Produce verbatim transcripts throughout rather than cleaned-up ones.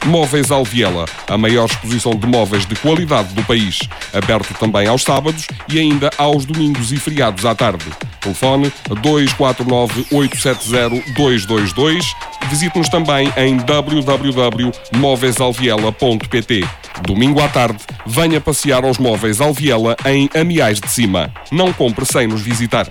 Móveis Alviela, a maior exposição de móveis de qualidade do país. Aberto também aos sábados e ainda aos domingos e feriados à tarde. Telefone dois quatro nove, oito sete zero, dois dois dois. Visite-nos também em w w w ponto móveis alviela ponto p t. Domingo à tarde, venha passear aos Móveis Alviela em Amiais de Cima. Não compre sem nos visitar.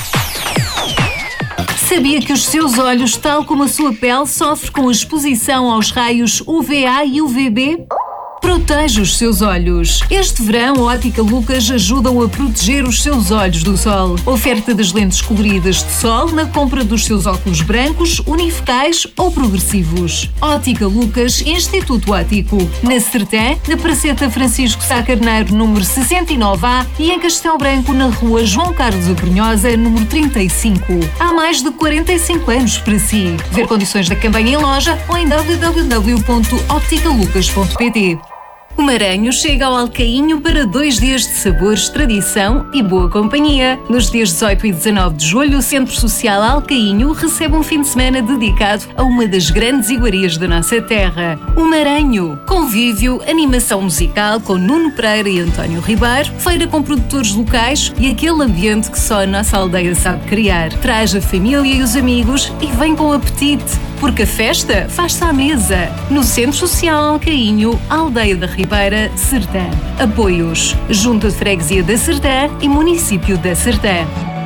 Sabia que os seus olhos, tal como a sua pele, sofrem com a exposição aos raios U V A e U V B? Proteja os seus olhos. Este verão, a Ótica Lucas ajuda-o a proteger os seus olhos do sol. Oferta das lentes coloridas de sol na compra dos seus óculos brancos, unifocais ou progressivos. Ótica Lucas, Instituto Óptico. Na Sertã, na Praceta Francisco Sá Carneiro, número sessenta e nove A e em Castelo Branco, na rua João Carlos Abrunhosa, número trinta e cinco. Há mais de quarenta e cinco anos para si. Ver condições da campanha em loja ou em w w w ponto óptica lucas ponto p t. O Maranhão chega ao Alcaínho para dois dias de sabores, tradição e boa companhia. Nos dias dezoito e dezanove de julho, o Centro Social Alcaínho recebe um fim de semana dedicado a uma das grandes iguarias da nossa terra, o Maranhão. Convívio, animação musical com Nuno Pereira e António Ribeiro, feira com produtores locais e aquele ambiente que só a nossa aldeia sabe criar. Traz a família e os amigos e vem com apetite, porque a festa faz-se à mesa. No Centro Social Alcaínho, Aldeia da Ribeira, Sertã. Apoios: Junta de Freguesia da Sertã e Município da Sertã.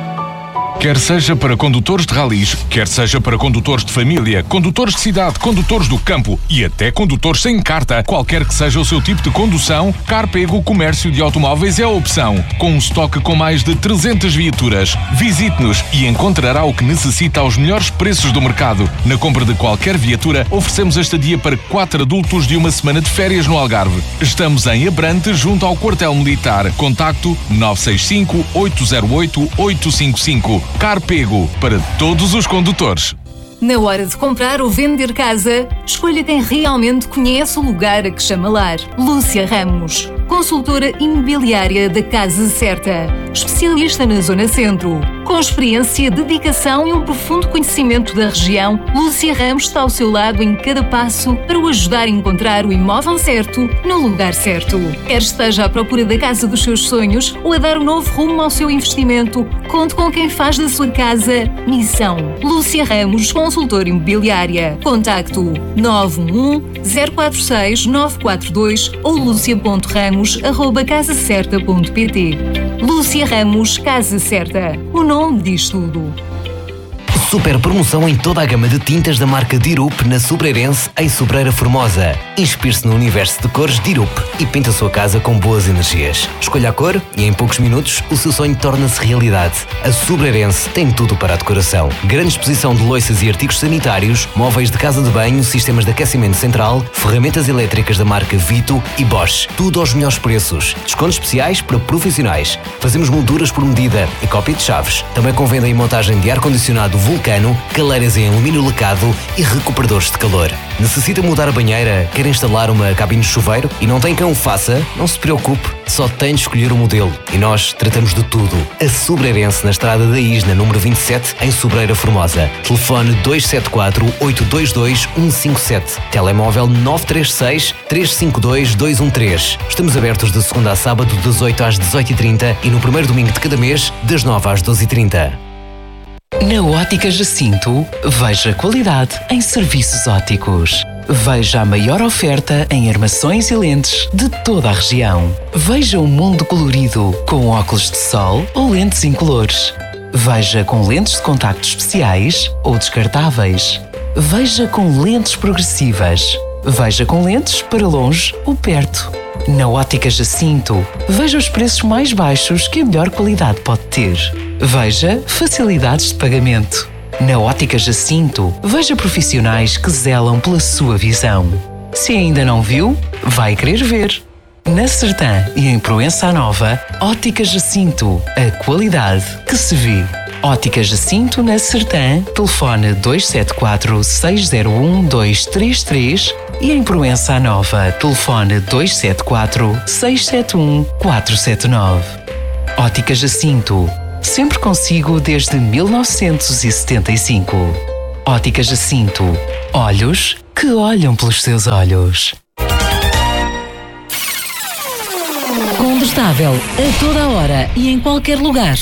Quer seja para condutores de ralis, quer seja para condutores de família, condutores de cidade, condutores do campo e até condutores sem carta, qualquer que seja o seu tipo de condução, Carpego Comércio de Automóveis é a opção. Com um estoque com mais de trezentas viaturas. Visite-nos e encontrará o que necessita aos melhores preços do mercado. Na compra de qualquer viatura, oferecemos a estadia para quatro adultos de uma semana de férias no Algarve. Estamos em Abrante, junto ao Quartel Militar. Contacto nove seis cinco, oito zero oito, oito cinco cinco. Carpego, para todos os condutores. Na hora de comprar ou vender casa, escolha quem realmente conhece o lugar a que chama lar. Lúcia Ramos, consultora imobiliária da Casa Certa, especialista na Zona Centro. Com experiência, dedicação e um profundo conhecimento da região, Lúcia Ramos está ao seu lado em cada passo para o ajudar a encontrar o imóvel certo no lugar certo. Quer esteja à procura da casa dos seus sonhos ou a dar um novo rumo ao seu investimento, conte com quem faz da sua casa missão. Lúcia Ramos, consultora imobiliária. Contacto nove um um, zero quatro seis, nove quatro dois ou lucia ponto ramos arroba casa certa ponto p t. Lúcia Ramos, Casa Certa. O nome diz tudo. Super promoção em toda a gama de tintas da marca Dirup na Sobreirense, em Sobreira Formosa. Inspire-se no universo de cores Dirup e pinta a sua casa com boas energias. Escolha a cor e em poucos minutos o seu sonho torna-se realidade. A Sobreirense tem tudo para a decoração. Grande exposição de loiças e artigos sanitários, móveis de casa de banho, sistemas de aquecimento central, ferramentas elétricas da marca Vito e Bosch. Tudo aos melhores preços. Descontos especiais para profissionais. Fazemos molduras por medida e cópia de chaves. Também com venda e montagem de ar-condicionado Vulcano, caleiras em alumínio lacado e recuperadores de calor. Necessita mudar a banheira? Quer instalar uma cabine de chuveiro? E não tem quem o faça? Não se preocupe, só tem de escolher o modelo. E nós tratamos de tudo. A Sobreirense, na Estrada da Isna, número vinte e sete, em Sobreira Formosa. Telefone dois sete quatro, oito dois dois, um cinco sete. Telemóvel nove três seis, três cinco dois, dois um três. Estamos abertos de segunda a sábado, das oito às dezoito e trinta e no primeiro domingo de cada mês, das nove às doze e trinta. Na Ótica Jacinto, veja qualidade em serviços ópticos. Veja a maior oferta em armações e lentes de toda a região. Veja o mundo colorido com óculos de sol ou lentes incolores. Veja com lentes de contacto especiais ou descartáveis. Veja com lentes progressivas. Veja com lentes para longe ou perto. Na Ótica Jacinto, veja os preços mais baixos que a melhor qualidade pode ter. Veja facilidades de pagamento. Na Ótica Jacinto, veja profissionais que zelam pela sua visão. Se ainda não viu, vai querer ver. Na Sertã e em Proença Nova, Ótica Jacinto, a qualidade que se vê. Ótica Jacinto na Sertã, telefone dois sete quatro, seis zero um, dois três três e em Proença Nova, telefone dois sete quatro, seis sete um, quatro sete nove. Ótica Jacinto, sempre consigo desde mil novecentos e setenta e cinco. Ótica Jacinto, olhos que olham pelos seus olhos. Condestável, a toda a hora e em qualquer lugar.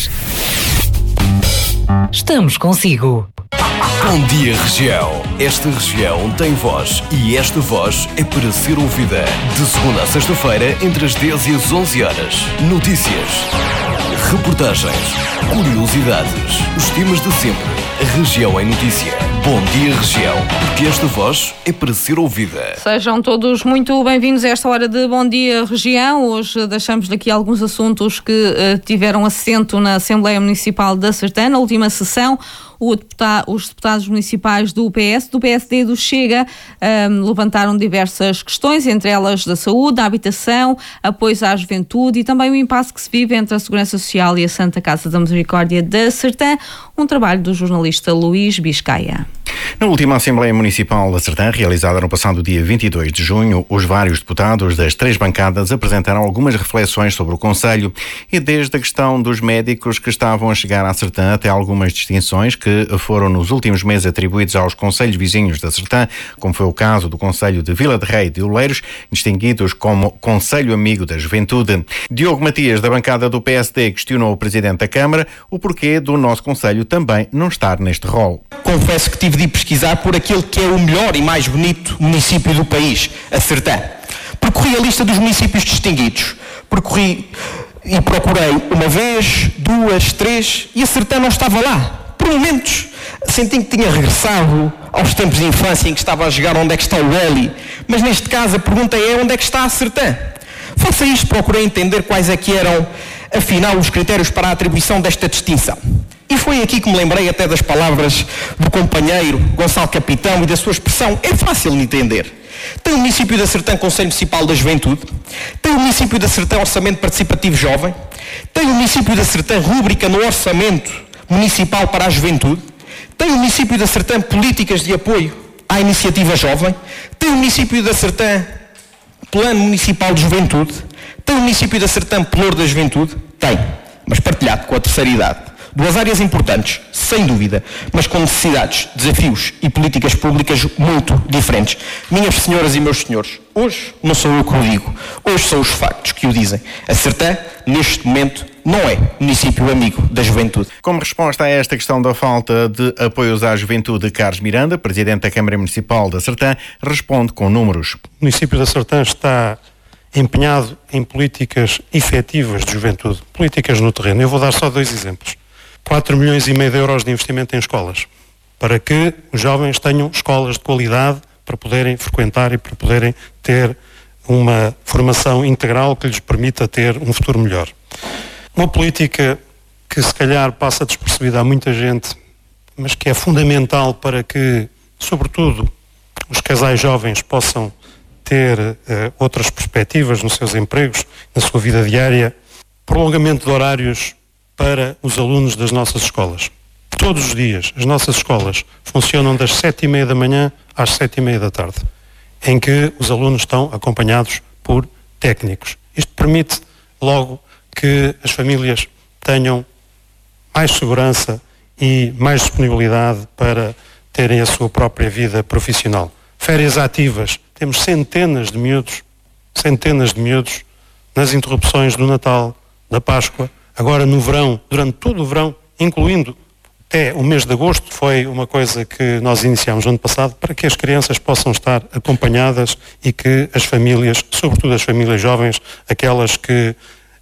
Estamos consigo. Bom dia, região. Esta região tem voz e esta voz é para ser ouvida. De segunda a sexta-feira, entre as dez e as onze horas. Notícias, reportagens, curiosidades, os temas de sempre. A região em notícia. Bom dia, região, porque esta voz é para ser ouvida. Sejam todos muito bem-vindos a esta hora de Bom Dia Região. Hoje deixamos daqui alguns assuntos que uh, tiveram assento na Assembleia Municipal da Sertã, na última sessão. O deputado, os deputados municipais do P S, do P S D e do Chega um, levantaram diversas questões, entre elas da saúde, da habitação, apoios à juventude e também o impasse que se vive entre a Segurança Social e a Santa Casa da Misericórdia da Sertã, um trabalho do jornalista Luís Biscaia. Na última Assembleia Municipal da Sertã, realizada no passado dia vinte e dois de junho, os vários deputados das três bancadas apresentaram algumas reflexões sobre o Conselho e desde a questão dos médicos que estavam a chegar à Sertã até algumas distinções que foram nos últimos meses atribuídos aos concelhos vizinhos da Sertã, como foi o caso do Conselho de Vila de Rei e de Oleiros, distinguidos como Conselho Amigo da Juventude. Diogo Matias, da bancada do P S D, questionou o Presidente da Câmara o porquê do nosso Conselho também não estar neste rol. Confesso que tive de ir pesquisar por aquele que é o melhor e mais bonito município do país, a Sertã. Percorri a lista dos municípios distinguidos. Percorri e procurei uma vez, duas, três e a Sertã não estava lá. Por momentos senti que tinha regressado aos tempos de infância em que estava a jogar onde é que está o Oli, mas neste caso a pergunta é onde é que está a Sertã. Face a isto procurei entender quais é que eram, afinal, os critérios para a atribuição desta distinção. E foi aqui que me lembrei até das palavras do companheiro Gonçalo Capitão e da sua expressão. É fácil de entender. Tem o município da Sertã Conselho Municipal da Juventude, tem o município da Sertã Orçamento Participativo Jovem, tem o município da Sertã Rúbrica no Orçamento Municipal para a Juventude, tem o município da Sertã Políticas de Apoio à Iniciativa Jovem, tem o município da Sertã Plano Municipal de Juventude, tem o município da Sertã Pelour da Juventude, tem, mas partilhado com a terceira idade. Duas áreas importantes, sem dúvida, mas com necessidades, desafios e políticas públicas muito diferentes. Minhas senhoras e meus senhores, hoje não sou eu que o digo, hoje são os factos que o dizem. A Sertã, neste momento, não é município amigo da juventude. Como resposta a esta questão da falta de apoios à juventude, Carlos Miranda, Presidente da Câmara Municipal da Sertã, responde com números. O município da Sertã está empenhado em políticas efetivas de juventude, políticas no terreno. Eu vou dar só dois exemplos. quatro milhões e meio de euros de investimento em escolas, para que os jovens tenham escolas de qualidade para poderem frequentar e para poderem ter uma formação integral que lhes permita ter um futuro melhor. Uma política que se calhar passa despercebida a muita gente, mas que é fundamental para que, sobretudo, os casais jovens possam ter uh, outras perspectivas nos seus empregos, na sua vida diária, prolongamento de horários para os alunos das nossas escolas. Todos os dias, as nossas escolas funcionam das sete e meia da manhã às sete e meia da tarde, em que os alunos estão acompanhados por técnicos. Isto permite, logo, que as famílias tenham mais segurança e mais disponibilidade para terem a sua própria vida profissional. Férias ativas. Temos centenas de miúdos, centenas de miúdos nas interrupções do Natal, da Páscoa. Agora no verão, durante todo o verão, incluindo até o mês de agosto, foi uma coisa que nós iniciámos no ano passado, para que as crianças possam estar acompanhadas e que as famílias, sobretudo as famílias jovens, aquelas que,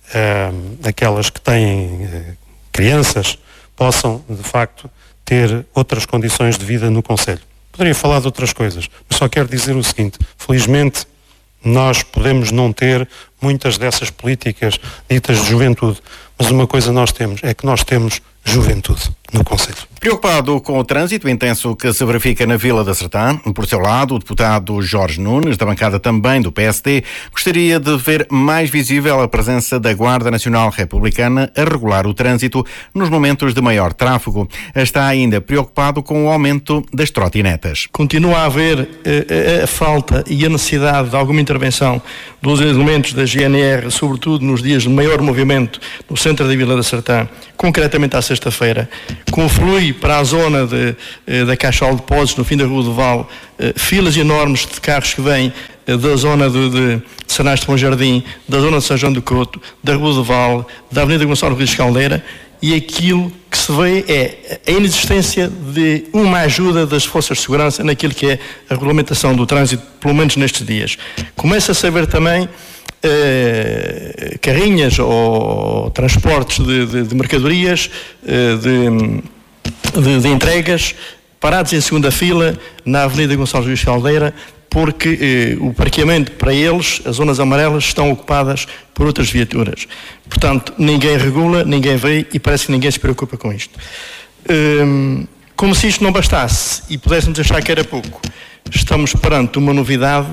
uh, aquelas que têm uh, crianças, possam, de facto, ter outras condições de vida no concelho. Poderia falar de outras coisas, mas só quero dizer o seguinte: felizmente nós podemos não ter muitas dessas políticas ditas de juventude, mas uma coisa nós temos, é que nós temos juventude no concelho. Preocupado com o trânsito intenso que se verifica na Vila da Sertã, por seu lado, o deputado Jorge Nunes, da bancada também do P S D, gostaria de ver mais visível a presença da Guarda Nacional Republicana a regular o trânsito nos momentos de maior tráfego. Está ainda preocupado com o aumento das trotinetas. Continua a haver eh, a falta e a necessidade de alguma intervenção dos elementos da G N R, sobretudo nos dias de maior movimento no centro da Vila da Sertã, concretamente à sexta-feira. conflui para a zona de, da Caixa de Depósitos, no fim da Rua do Val, filas enormes de carros que vêm da zona de, de Sanás de Bom Jardim, da zona de São João do Couto, da Rua do Val, da Avenida Gonçalo Rodrigues Caldeira, e aquilo que se vê é a inexistência de uma ajuda das forças de segurança naquilo que é a regulamentação do trânsito, pelo menos nestes dias. Começa-se a ver também eh, carrinhas ou transportes de, de, de mercadorias, eh, de, de, de entregas, parados em segunda fila na Avenida Gonçalo Rodrigues Caldeira, porque eh, o parqueamento para eles, as zonas amarelas, estão ocupadas por outras viaturas. Portanto, ninguém regula, ninguém vê e parece que ninguém se preocupa com isto. Hum, como se isto não bastasse e pudéssemos achar que era pouco, estamos perante uma novidade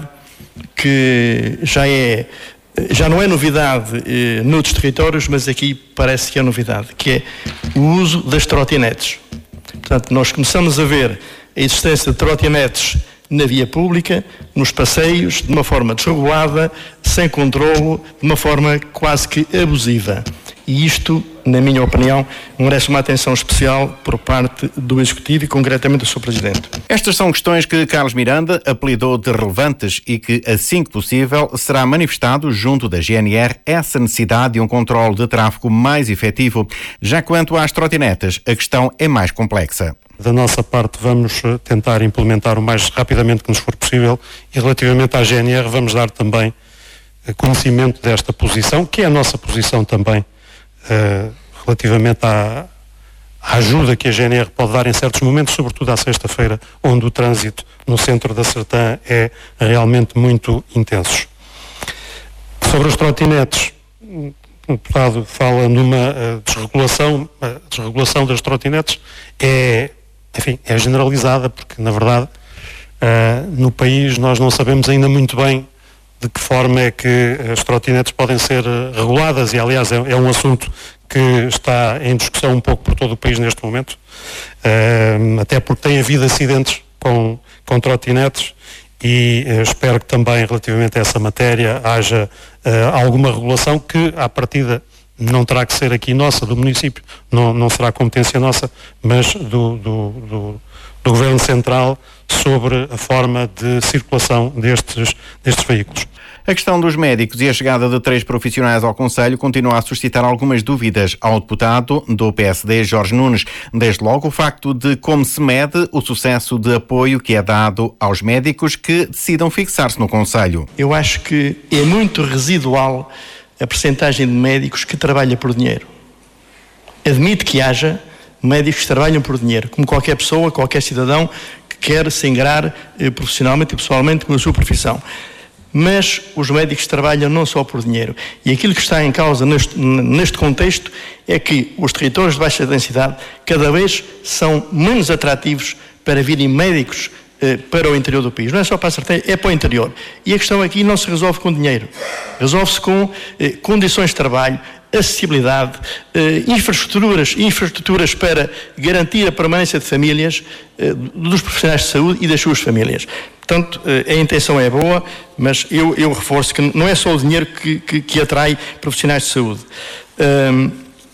que já é, já não é novidade eh, noutros territórios, mas aqui parece que é novidade, que é o uso das trotinetes. Portanto, nós começamos a ver a existência de trotinetes na via pública, nos passeios, de uma forma desregulada, sem controlo, de uma forma quase que abusiva. E isto, na minha opinião, merece uma atenção especial por parte do Executivo e concretamente do seu Presidente. Estas são questões que Carlos Miranda apelidou de relevantes e que, assim que possível, será manifestado junto da G N R essa necessidade de um controle de tráfego mais efetivo. Já quanto às trotinetas, a questão é mais complexa. Da nossa parte, vamos tentar implementar o mais rapidamente que nos for possível e, relativamente à G N R, vamos dar também conhecimento desta posição, que é a nossa posição também, uh, relativamente à, à ajuda que a G N R pode dar em certos momentos, sobretudo à sexta-feira, onde o trânsito no centro da Sertã é realmente muito intenso. Sobre os trotinetes, o deputado fala numa uh, desregulação, a desregulação das trotinetes é, enfim, é generalizada, porque na verdade uh, no país nós não sabemos ainda muito bem de que forma é que as trotinetes podem ser reguladas e aliás é, é um assunto que está em discussão um pouco por todo o país neste momento, uh, até porque tem havido acidentes com, com trotinetes e uh, espero que também relativamente a essa matéria haja uh, alguma regulação que à partida não terá que ser aqui nossa, do município, não, não será competência nossa, mas do, do, do, do Governo Central sobre a forma de circulação destes, destes veículos. A questão dos médicos e a chegada de três profissionais ao Conselho continua a suscitar algumas dúvidas ao deputado do P S D, Jorge Nunes. Desde logo o facto de como se mede o sucesso de apoio que é dado aos médicos que decidam fixar-se no Conselho. Eu acho que é muito residual a percentagem de médicos que trabalha por dinheiro. Admito que haja médicos que trabalham por dinheiro, como qualquer pessoa, qualquer cidadão que quer se ingrar eh, profissionalmente e pessoalmente com a sua profissão. Mas os médicos trabalham não só por dinheiro. E aquilo que está em causa neste, neste contexto é que os territórios de baixa densidade cada vez são menos atrativos para virem médicos eh, para o interior do país. Não é só para a Sertã, é para o interior. E a questão aqui não se resolve com dinheiro. Resolve-se com eh, condições de trabalho, acessibilidade, eh, infraestruturas, infraestruturas para garantir a permanência de famílias, eh, dos profissionais de saúde e das suas famílias. Portanto, a intenção é boa, mas eu, eu reforço que não é só o dinheiro que, que, que atrai profissionais de saúde. Um,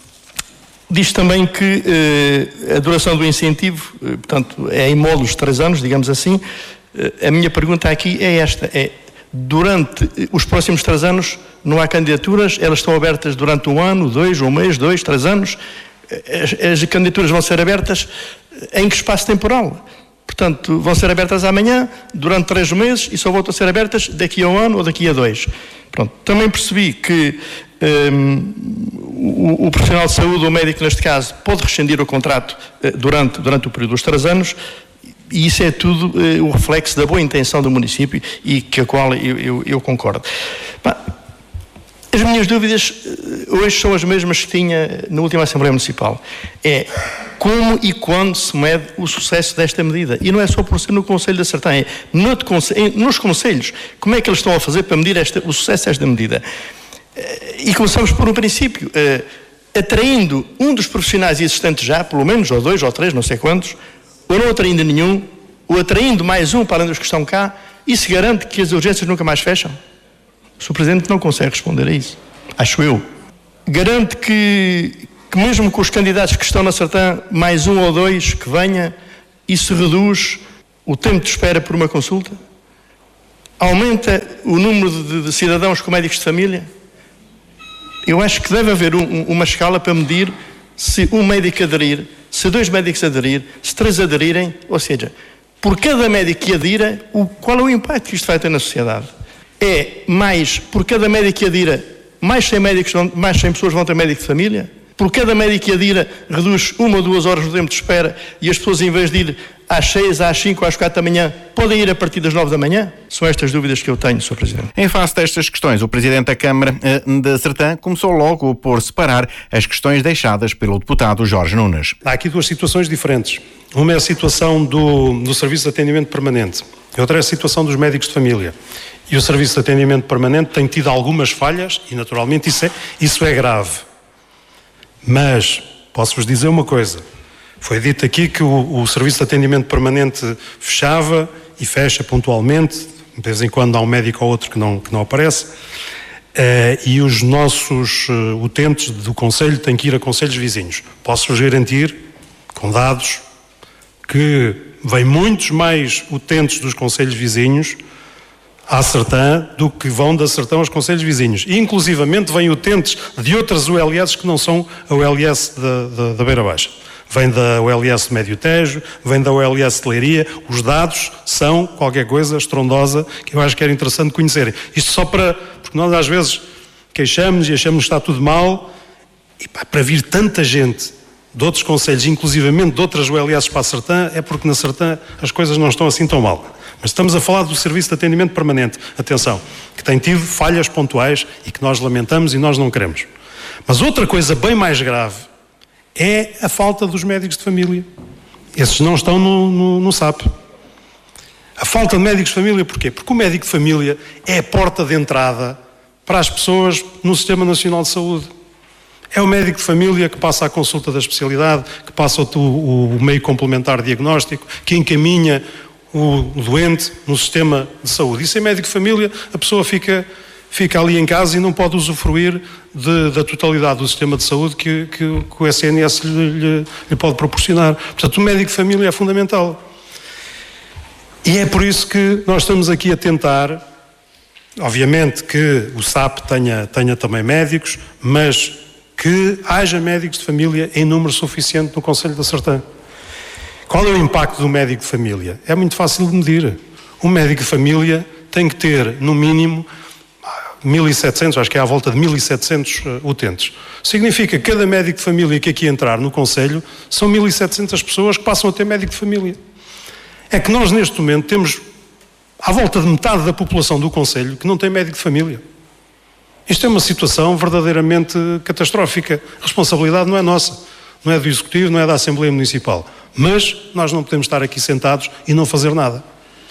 diz também que uh, a duração do incentivo, uh, portanto, é em módulos de três anos, digamos assim. Uh, a minha pergunta aqui é esta, é, durante os próximos três anos não há candidaturas, elas estão abertas durante um ano, dois, um mês, dois, três anos. As, as candidaturas vão ser abertas em que espaço temporal? Portanto, vão ser abertas amanhã, durante três meses, e só voltam a ser abertas daqui a um ano ou daqui a dois. Pronto. Também percebi que um, o, o profissional de saúde, ou o médico neste caso, pode rescindir o contrato uh, durante, durante o período dos três anos, e isso é tudo uh, o reflexo da boa intenção do município, e com a qual eu, eu, eu concordo. Bah, as minhas dúvidas uh, hoje são as mesmas que tinha na última Assembleia Municipal. É como e quando se mede o sucesso desta medida. E não é só por ser no Conselho da Sertã, é nos conselhos. Como é que eles estão a fazer para medir esta, o sucesso desta medida? E começamos por um princípio, uh, atraindo um dos profissionais existentes já, pelo menos, ou dois, ou três, não sei quantos, ou não atraindo nenhum, ou atraindo mais um para além dos que estão cá, e se garante que as urgências nunca mais fecham? O senhor Presidente não consegue responder a isso, acho eu. Garante que que mesmo com os candidatos que estão na Sertã, mais um ou dois que venha, isso reduz o tempo de espera por uma consulta? Aumenta o número de, de cidadãos com médicos de família? Eu acho que deve haver um, uma escala para medir se um médico aderir, se dois médicos aderir, se três aderirem, ou seja, por cada médico que adira, o, qual é o impacto que isto vai ter na sociedade? É mais, por cada médico que adira, mais cem, médicos, mais cem pessoas vão ter médico de família? Por cada médico que adira, reduz uma ou duas horas no tempo de espera e as pessoas, em vez de ir às seis, às cinco, às quatro da manhã, podem ir a partir das nove da manhã? São estas dúvidas que eu tenho, senhor Presidente. Em face destas questões, o Presidente da Câmara da Sertã começou logo por separar as questões deixadas pelo deputado Jorge Nunes. Há aqui duas situações diferentes. Uma é a situação do, do Serviço de Atendimento Permanente. A outra é a situação dos médicos de família. E o Serviço de Atendimento Permanente tem tido algumas falhas e, naturalmente, isso é, isso é grave. Mas posso-vos dizer uma coisa. Foi dito aqui que o, o Serviço de Atendimento Permanente fechava e fecha pontualmente. De vez em quando há um médico ou outro que não, que não aparece. Uh, e os nossos uh, utentes do Conselho têm que ir a conselhos vizinhos. Posso-vos garantir, com dados, que vêm muitos mais utentes dos conselhos vizinhos à Sertã do que vão da Sertã aos conselhos vizinhos. E, inclusivamente, vêm utentes de outras U L S que não são a U L S da, da, da Beira Baixa. Vem da U L S de Médio Tejo, vem da U L S de Leiria. Os dados são qualquer coisa estrondosa que eu acho que era interessante conhecerem. Isto só para... Porque nós, às vezes, queixamos e achamos que está tudo mal. E pá, para vir tanta gente de outros conselhos, inclusivamente de outras U L S para a Sertã, é porque na Sertã as coisas não estão assim tão mal. Mas estamos a falar do Serviço de Atendimento Permanente, atenção, que tem tido falhas pontuais e que nós lamentamos e nós não queremos. Mas outra coisa bem mais grave é a falta dos médicos de família. Esses não estão no, no, no S A P. A falta de médicos de família, porquê? Porque o médico de família é a porta de entrada para as pessoas no Sistema Nacional de Saúde. É o médico de família que passa a consulta da especialidade, que passa o, o, o meio complementar diagnóstico, que encaminha o doente no sistema de saúde. E sem médico de família, a pessoa fica, fica ali em casa e não pode usufruir de, da totalidade do sistema de saúde que, que, que o S N S lhe, lhe, lhe pode proporcionar. Portanto, o médico de família é fundamental. E é por isso que nós estamos aqui a tentar, obviamente que o S A P tenha, tenha também médicos, mas que haja médicos de família em número suficiente no Conselho da Sertã. Qual é o impacto do médico de família? É muito fácil de medir. Um médico de família tem que ter, no mínimo, mil e setecentos, acho que é à volta de mil e setecentos uh, utentes. Significa que cada médico de família que aqui entrar no Conselho são mil e setecentas pessoas que passam a ter médico de família. É que nós, neste momento, temos à volta de metade da população do Conselho que não tem médico de família. Isto é uma situação verdadeiramente catastrófica. A responsabilidade não é nossa, não é do Executivo, não é da Assembleia Municipal. Mas nós não podemos estar aqui sentados e não fazer nada.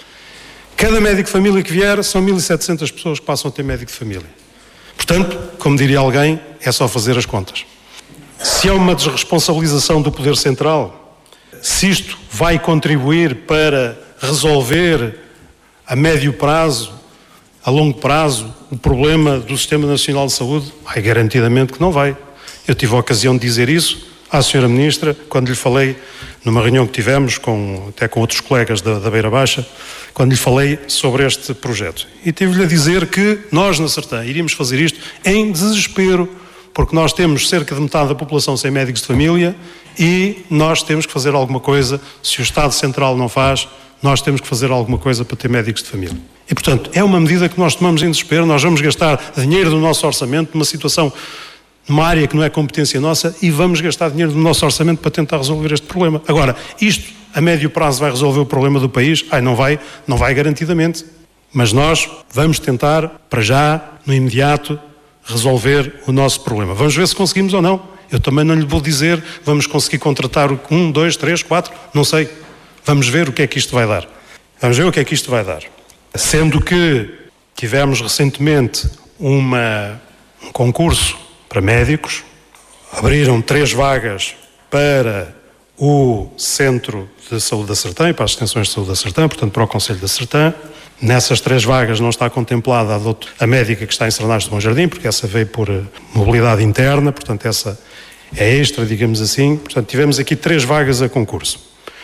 Cada médico de família que vier são mil e setecentas pessoas que passam a ter médico de família. Portanto, como diria alguém, é só fazer as contas. Se há uma desresponsabilização do Poder Central, se isto vai contribuir para resolver a médio prazo, a longo prazo, o problema do Sistema Nacional de Saúde, ai, garantidamente que não vai. Eu tive a ocasião de dizer isso à senhora Ministra, quando lhe falei, numa reunião que tivemos, com, até com outros colegas da, da Beira Baixa, quando lhe falei sobre este projeto. E tive-lhe a dizer que nós, na Sertã, iríamos fazer isto em desespero, porque nós temos cerca de metade da população sem médicos de família e nós temos que fazer alguma coisa. Se o Estado Central não faz, nós temos que fazer alguma coisa para ter médicos de família. E, portanto, é uma medida que nós tomamos em desespero. Nós vamos gastar dinheiro do nosso orçamento numa situação, numa área que não é competência nossa, e vamos gastar dinheiro do nosso orçamento para tentar resolver este problema. Agora, isto a médio prazo vai resolver o problema do país? Ai, não vai, não vai garantidamente. Mas nós vamos tentar, para já, no imediato, resolver o nosso problema. Vamos ver se conseguimos ou não. Eu também não lhe vou dizer, vamos conseguir contratar um, dois, três, quatro, não sei. Vamos ver o que é que isto vai dar. Vamos ver o que é que isto vai dar. Sendo que tivemos recentemente uma, um concurso para médicos, abriram três vagas para o Centro de Saúde da Sertã e para as extensões de saúde da Sertã, portanto para o Conselho da Sertã. Nessas três vagas não está contemplada a, doutor, a médica que está em Sernares do Bom Jardim, porque essa veio por mobilidade interna, portanto essa, é extra, digamos assim. Portanto, tivemos aqui três vagas a concurso,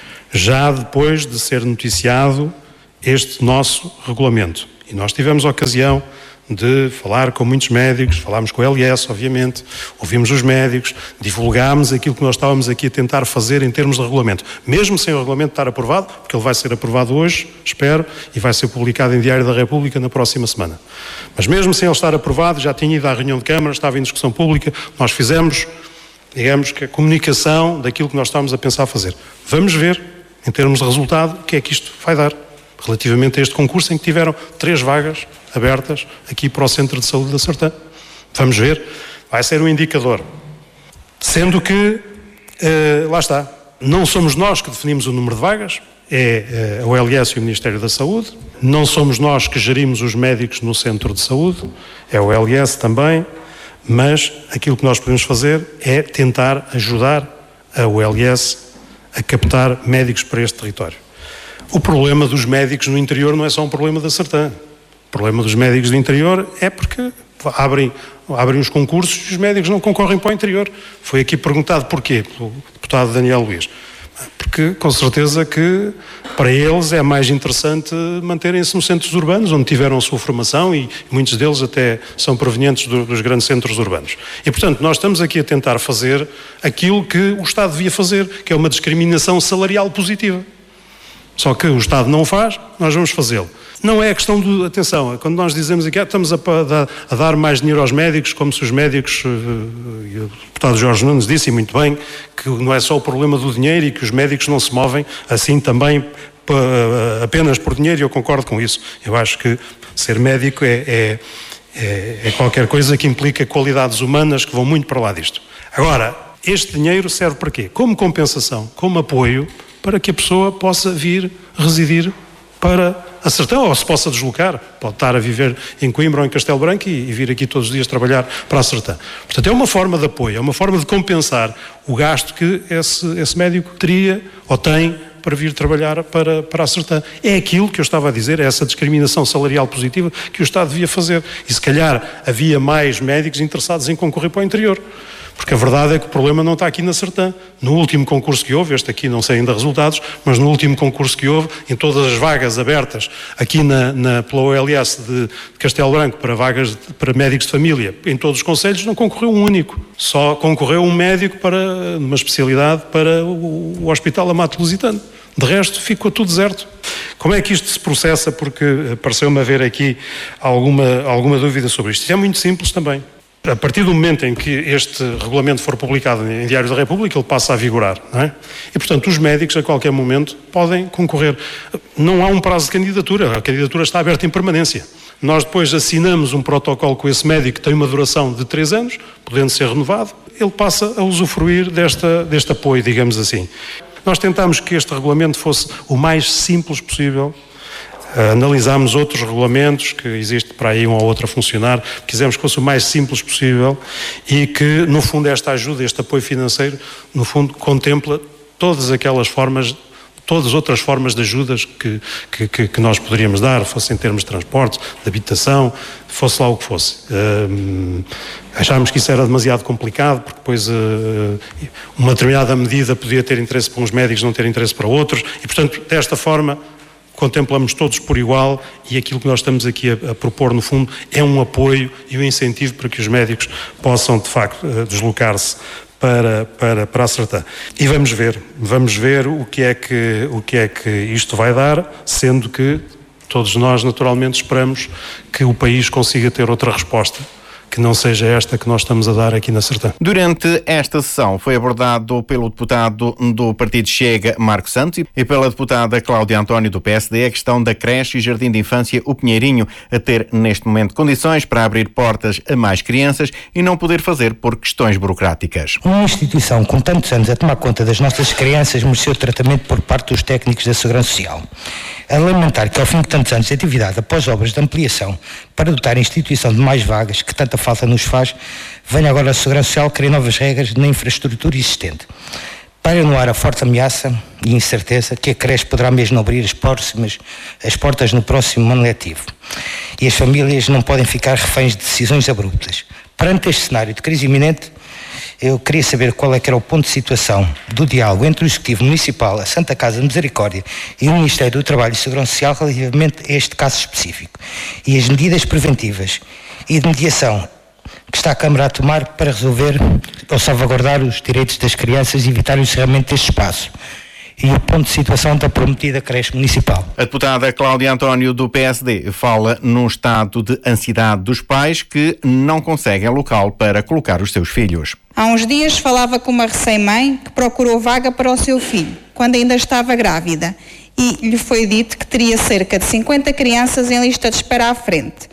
já depois de ser noticiado este nosso regulamento. E nós tivemos a ocasião de falar com muitos médicos, falámos com o L S, obviamente, ouvimos os médicos, divulgámos aquilo que nós estávamos aqui a tentar fazer em termos de regulamento, mesmo sem o regulamento estar aprovado, porque ele vai ser aprovado hoje, espero, e vai ser publicado em Diário da República na próxima semana. Mas mesmo sem ele estar aprovado, já tinha ido à reunião de Câmara, estava em discussão pública, nós fizemos, digamos que a comunicação daquilo que nós estávamos a pensar fazer. Vamos ver, em termos de resultado, o que é que isto vai dar relativamente a este concurso em que tiveram três vagas abertas aqui para o Centro de Saúde da Sertã. Vamos ver, vai ser um indicador. Sendo que, eh, lá está, não somos nós que definimos o número de vagas, é eh, o L S e o Ministério da Saúde, não somos nós que gerimos os médicos no Centro de Saúde, é o L S também, mas aquilo que nós podemos fazer é tentar ajudar a o L S a captar médicos para este território. O problema dos médicos no interior não é só um problema da Sertã. O problema dos médicos do interior é porque abrem, abrem os concursos e os médicos não concorrem para o interior. Foi aqui perguntado porquê, pelo deputado Daniel Luís. Porque, com certeza, que para eles é mais interessante manterem-se nos centros urbanos, onde tiveram a sua formação e muitos deles até são provenientes do, dos grandes centros urbanos. E, portanto, nós estamos aqui a tentar fazer aquilo que o Estado devia fazer, que é uma discriminação salarial positiva. Só que o Estado não o faz, nós vamos fazê-lo. Não é a questão de, atenção, quando nós dizemos aqui, ah, estamos a, a, a dar mais dinheiro aos médicos, como se os médicos, e o deputado Jorge Nunes disse, e muito bem, que não é só o problema do dinheiro e que os médicos não se movem assim também apenas por dinheiro, e eu concordo com isso. Eu acho que ser médico é, é, é, é qualquer coisa que implica qualidades humanas que vão muito para lá disto. Agora, este dinheiro serve para quê? Como compensação, como apoio, para que a pessoa possa vir residir para a Sertã, ou se possa deslocar, pode estar a viver em Coimbra ou em Castelo Branco e, e vir aqui todos os dias trabalhar para a Sertã. Portanto, é uma forma de apoio, é uma forma de compensar o gasto que esse, esse médico teria ou tem para vir trabalhar para, para a Sertã. É aquilo que eu estava a dizer, é essa discriminação salarial positiva que o Estado devia fazer. E se calhar havia mais médicos interessados em concorrer para o interior. Porque a verdade é que o problema não está aqui na Sertã. No último concurso que houve, este aqui não sei ainda resultados, mas no último concurso que houve, em todas as vagas abertas aqui na, na, pela O L S de, de Castelo Branco para vagas de, para médicos de família, em todos os concelhos não concorreu um único. Só concorreu um médico para uma especialidade para o, o Hospital Amato Lusitano. De resto, ficou tudo deserto. Como é que isto se processa? Porque pareceu-me haver aqui alguma, alguma dúvida sobre isto. Isto é muito simples também. A partir do momento em que este regulamento for publicado em Diário da República, ele passa a vigorar, não é? E, portanto, os médicos, a qualquer momento, podem concorrer. Não há um prazo de candidatura, a candidatura está aberta em permanência. Nós depois assinamos um protocolo com esse médico que tem uma duração de três anos, podendo ser renovado, ele passa a usufruir desta, deste apoio, digamos assim. Nós tentámos que este regulamento fosse o mais simples possível. Uh, analisámos outros regulamentos que existe para aí um ou outro a funcionar, quisemos que fosse o mais simples possível e que, no fundo, esta ajuda, este apoio financeiro, no fundo, contempla todas aquelas formas, todas as outras formas de ajudas que, que, que, que nós poderíamos dar, fosse em termos de transportes, de habitação, fosse lá o que fosse. Uh, achámos que isso era demasiado complicado, porque depois uh, uma determinada medida podia ter interesse para uns médicos, não ter interesse para outros, e, portanto, desta forma, contemplamos todos por igual e aquilo que nós estamos aqui a, a propor, no fundo, é um apoio e um incentivo para que os médicos possam, de facto, deslocar-se para, para, para a Sertã. E vamos ver, vamos ver o que é que, o que é que isto vai dar, sendo que todos nós, naturalmente, esperamos que o país consiga ter outra resposta, que não seja esta que nós estamos a dar aqui na Sertã. Durante esta sessão foi abordado pelo deputado do Partido Chega, Marco Santos, e pela deputada Cláudia António, do P S D, a questão da creche e jardim de infância O Pinheirinho a ter, neste momento, condições para abrir portas a mais crianças e não poder fazer por questões burocráticas. Uma instituição com tantos anos a tomar conta das nossas crianças mereceu tratamento por parte dos técnicos da Segurança Social. A lamentar que, ao fim de tantos anos de atividade, após obras de ampliação para dotar a instituição de mais vagas, que tanta falta nos faz, venha agora a Segurança Social querer novas regras na infraestrutura existente. Para anular a forte ameaça e incerteza que a creche poderá mesmo abrir as, próximas, as portas no próximo ano letivo. E as famílias não podem ficar reféns de decisões abruptas. Perante este cenário de crise iminente, Eu queria saber qual é que era o ponto de situação do diálogo entre o Executivo Municipal, a Santa Casa de Misericórdia e o Ministério do Trabalho e Segurança Social relativamente a este caso específico e as medidas preventivas e de mediação que está a Câmara a tomar para resolver ou salvaguardar os direitos das crianças e evitar o encerramento deste espaço. E o ponto de situação da prometida creche municipal. A deputada Cláudia António, do P S D, fala num estado de ansiedade dos pais que não conseguem local para colocar os seus filhos. Há uns dias falava com uma recém-mãe que procurou vaga para o seu filho, quando ainda estava grávida, e lhe foi dito que teria cerca de cinquenta crianças em lista de espera à frente,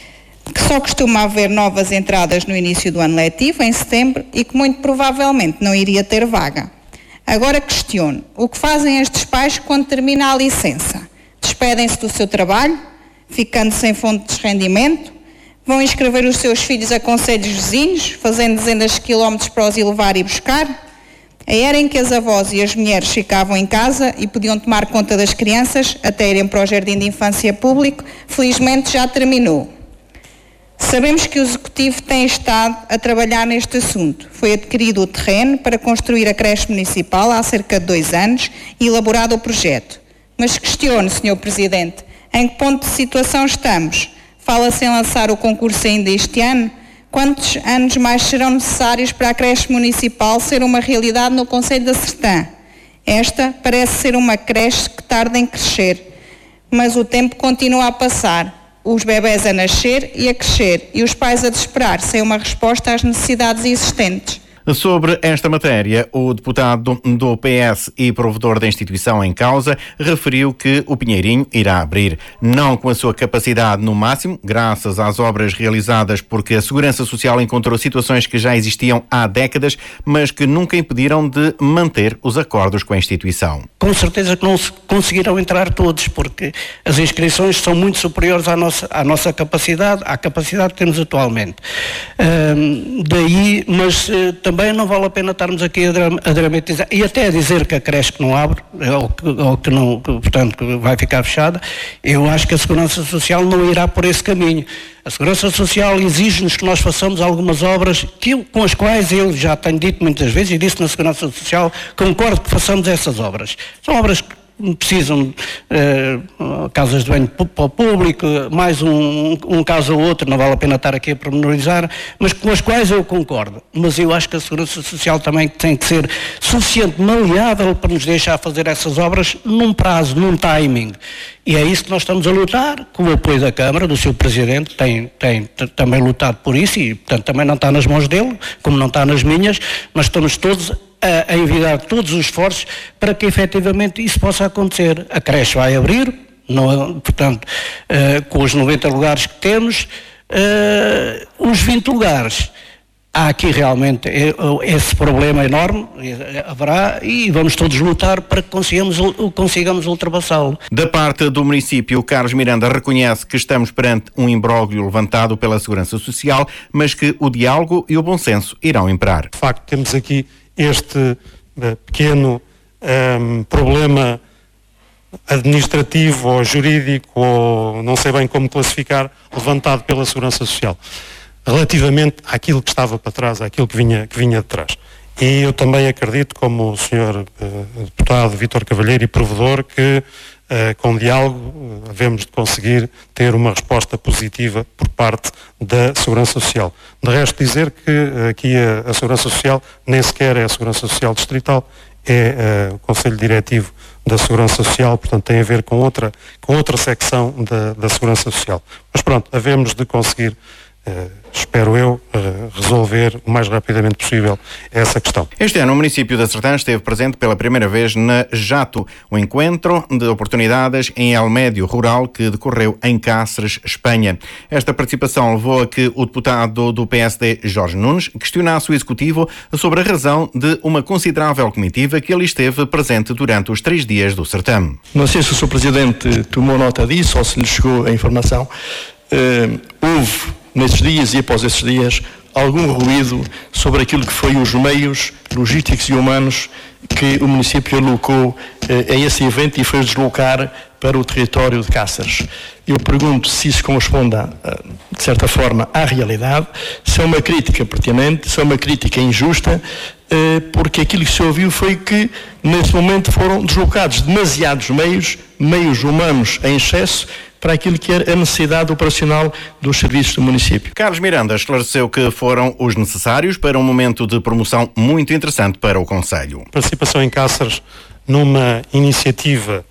que só costuma haver novas entradas no início do ano letivo, em setembro, e que muito provavelmente não iria ter vaga. Agora questiono, o que fazem estes pais quando termina a licença? Despedem-se do seu trabalho, ficando sem fonte de rendimento? Vão inscrever os seus filhos a concelhos vizinhos, fazendo dezenas de quilómetros para os ir levar e buscar? A era em que as avós e as mulheres ficavam em casa e podiam tomar conta das crianças até irem para o jardim de infância público, felizmente já terminou. Sabemos que o Executivo tem estado a trabalhar neste assunto. Foi adquirido o terreno para construir a creche municipal há cerca de dois anos e elaborado o projeto. Mas questiono, senhor Presidente, em que ponto de situação estamos? Fala-se em lançar o concurso ainda este ano? Quantos anos mais serão necessários para a creche municipal ser uma realidade no concelho da Sertã? Esta parece ser uma creche que tarda em crescer, mas o tempo continua a passar. Os bebés a nascer e a crescer e os pais a desesperar sem uma resposta às necessidades existentes. Sobre esta matéria, o deputado do P S e provedor da instituição em causa referiu que o Pinheirinho irá abrir, não com a sua capacidade no máximo, graças às obras realizadas porque a Segurança Social encontrou situações que já existiam há décadas, mas que nunca impediram de manter os acordos com a instituição. Com certeza que não se conseguirão entrar todos, porque as inscrições são muito superiores à nossa, à nossa capacidade, à capacidade que temos atualmente. Hum, daí, mas uh, também não vale a pena estarmos aqui a, dram- a dramatizar e até a dizer que a creche que não abre, ou que, ou que não, que, portanto, que vai ficar fechada. Eu acho que a Segurança Social não irá por esse caminho. A Segurança Social exige-nos que nós façamos algumas obras que, com as quais eu já tenho dito muitas vezes, e disse na Segurança Social, concordo que façamos essas obras. São obras que precisam uh, casas de banho para o público, mais um, um caso ou outro, não vale a pena estar aqui a pormenorizar, mas com as quais eu concordo. Mas eu acho que a Segurança Social também tem que ser suficientemente maleável para nos deixar fazer essas obras num prazo, num timing. E é isso que nós estamos a lutar, com o apoio da Câmara, do seu Presidente, tem, tem t- também lutado por isso e, portanto, também não está nas mãos dele, como não está nas minhas, mas estamos todos a, a envidar todos os esforços para que efetivamente isso possa acontecer. A creche vai abrir, não, portanto, uh, com os noventa lugares que temos, uh, os vinte lugares. Há aqui realmente esse problema enorme, haverá, e vamos todos lutar para que consigamos, consigamos ultrapassá-lo. Da parte do município, Carlos Miranda reconhece que estamos perante um imbróglio levantado pela Segurança Social, mas que o diálogo e o bom senso irão imperar. De facto, temos aqui este uh, pequeno um, problema administrativo ou jurídico, ou não sei bem como classificar, levantado pela Segurança Social, relativamente àquilo que estava para trás, àquilo que vinha, que vinha de trás. E eu também acredito, como o senhor uh, deputado Vítor Cavalheiro e provedor, que uh, com diálogo uh, havemos de conseguir ter uma resposta positiva por parte da Segurança Social. De resto, dizer que uh, aqui a, a Segurança Social nem sequer é a Segurança Social Distrital, é uh, o Conselho Diretivo da Segurança Social, portanto tem a ver com outra, com outra secção da, da Segurança Social. Mas pronto, havemos de conseguir, Uh, espero eu, uh, resolver o mais rapidamente possível essa questão. Este ano o município da Sertã esteve presente pela primeira vez na Jato, o encontro de oportunidades em El Médio Rural que decorreu em Cáceres, Espanha. Esta participação levou a que o deputado do P S D, Jorge Nunes, questionasse o Executivo sobre a razão de uma considerável comitiva que ali esteve presente durante os três dias do Sertã. Não sei se o senhor Presidente tomou nota disso ou se lhe chegou a informação. Uh, houve nesses dias e após esses dias, algum ruído sobre aquilo que foi os meios logísticos e humanos que o município alocou eh, a esse evento e foi deslocar para o território de Cáceres. eu pergunto se isso corresponde, a, de certa forma, à realidade, se é uma crítica pertinente, se é uma crítica injusta, porque aquilo que se ouviu foi que, nesse momento, foram deslocados demasiados meios, meios humanos em excesso, para aquilo que era a necessidade operacional dos serviços do município. Carlos Miranda esclareceu que foram os necessários para um momento de promoção muito interessante para o concelho. Participação em Cáceres numa iniciativa,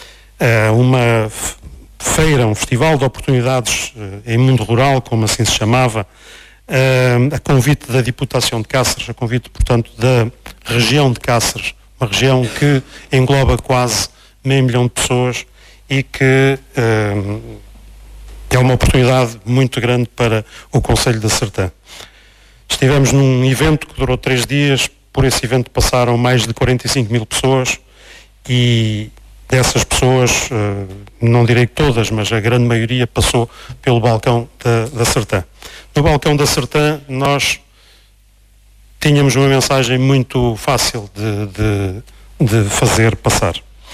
uma feira, um festival de oportunidades em mundo rural, como assim se chamava, a convite da Diputação de Cáceres, a convite, portanto, da região de Cáceres, uma região que engloba quase meio milhão de pessoas e que um, é uma oportunidade muito grande para o Concelho da Sertã. Estivemos num evento que durou três dias, por esse evento passaram mais de quarenta e cinco mil pessoas e dessas pessoas, uh, não direi todas, mas a grande maioria passou pelo balcão da, da Sertã. No balcão da Sertã nós tínhamos uma mensagem muito fácil de, de, de fazer passar.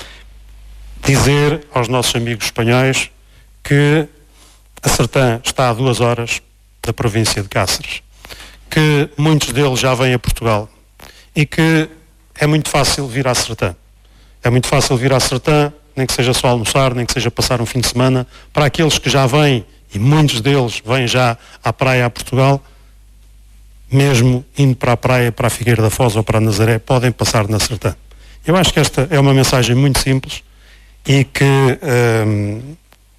Dizer aos nossos amigos espanhóis que a Sertã está a duas horas da província de Cáceres, que muitos deles já vêm a Portugal e que é muito fácil vir à Sertã. É muito fácil vir à Sertã, nem que seja só almoçar, nem que seja passar um fim de semana. Para aqueles que já vêm, e muitos deles vêm já à praia a Portugal, mesmo indo para a praia, para a Figueira da Foz ou para a Nazaré, podem passar na Sertã. Eu acho que esta é uma mensagem muito simples e que hum,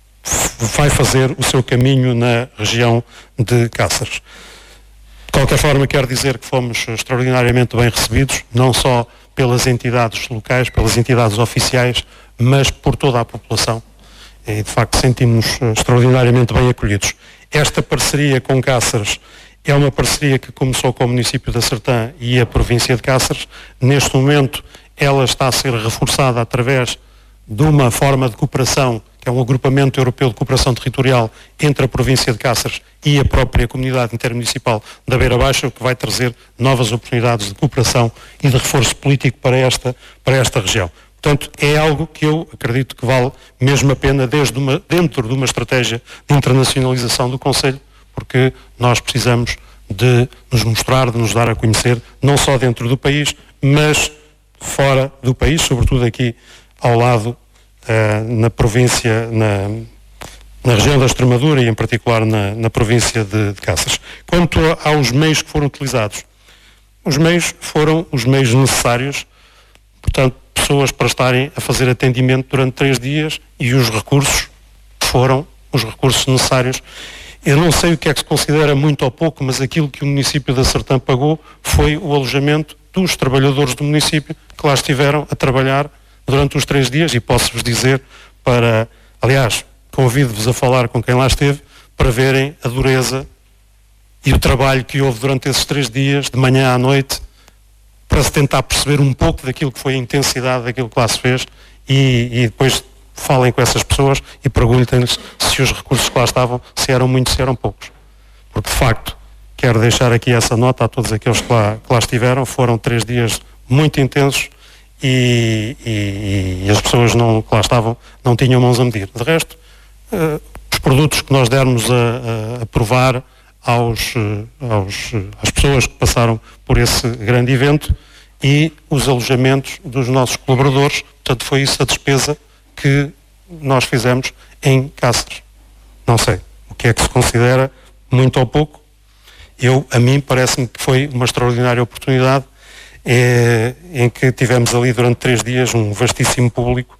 vai fazer o seu caminho na região de Cáceres. De qualquer forma, quero dizer que fomos extraordinariamente bem recebidos, não só pelas entidades locais, pelas entidades oficiais, mas por toda a população. E, de facto, sentimos-nos extraordinariamente bem acolhidos. Esta parceria com Cáceres é uma parceria que começou com o município da Sertã e a província de Cáceres. Neste momento, ela está a ser reforçada através de uma forma de cooperação, que é um agrupamento europeu de cooperação territorial entre a província de Cáceres e a própria comunidade intermunicipal da Beira Baixa, o que vai trazer novas oportunidades de cooperação e de reforço político para esta, para esta região. Portanto, é algo que eu acredito que vale mesmo a pena desde uma, dentro de uma estratégia de internacionalização do Concelho, porque nós precisamos de nos mostrar, de nos dar a conhecer, não só dentro do país, mas fora do país, sobretudo aqui ao lado, uh, na província, na, na região da Extremadura e em particular na, na província de, de Cáceres. Quanto a, aos meios que foram utilizados, os meios foram os meios necessários, portanto, pessoas para estarem a fazer atendimento durante três dias e os recursos foram os recursos necessários. Eu não sei o que é que se considera muito ou pouco, mas aquilo que o município da Sertã pagou foi o alojamento dos trabalhadores do município que lá estiveram a trabalhar durante os três dias e posso-vos dizer para, aliás, convido-vos a falar com quem lá esteve para verem a dureza e o trabalho que houve durante esses três dias, de manhã à noite, para se tentar perceber um pouco daquilo que foi a intensidade daquilo que lá se fez e, e depois falem com essas pessoas e perguntem-lhes se os recursos que lá estavam, se eram muitos, se eram poucos. Porque, de facto, quero deixar aqui essa nota a todos aqueles que lá, que lá estiveram. Foram três dias muito intensos e, e, e as pessoas não, que lá estavam não tinham mãos a medir. De resto, uh, os produtos que nós dermos a, a, a provar aos, aos, às pessoas que passaram por esse grande evento e os alojamentos dos nossos colaboradores, portanto foi isso a despesa que nós fizemos em Cáceres. Não sei o que é que se considera muito ou pouco. Eu, a mim parece-me que foi uma extraordinária oportunidade é, em que tivemos ali durante três dias um vastíssimo público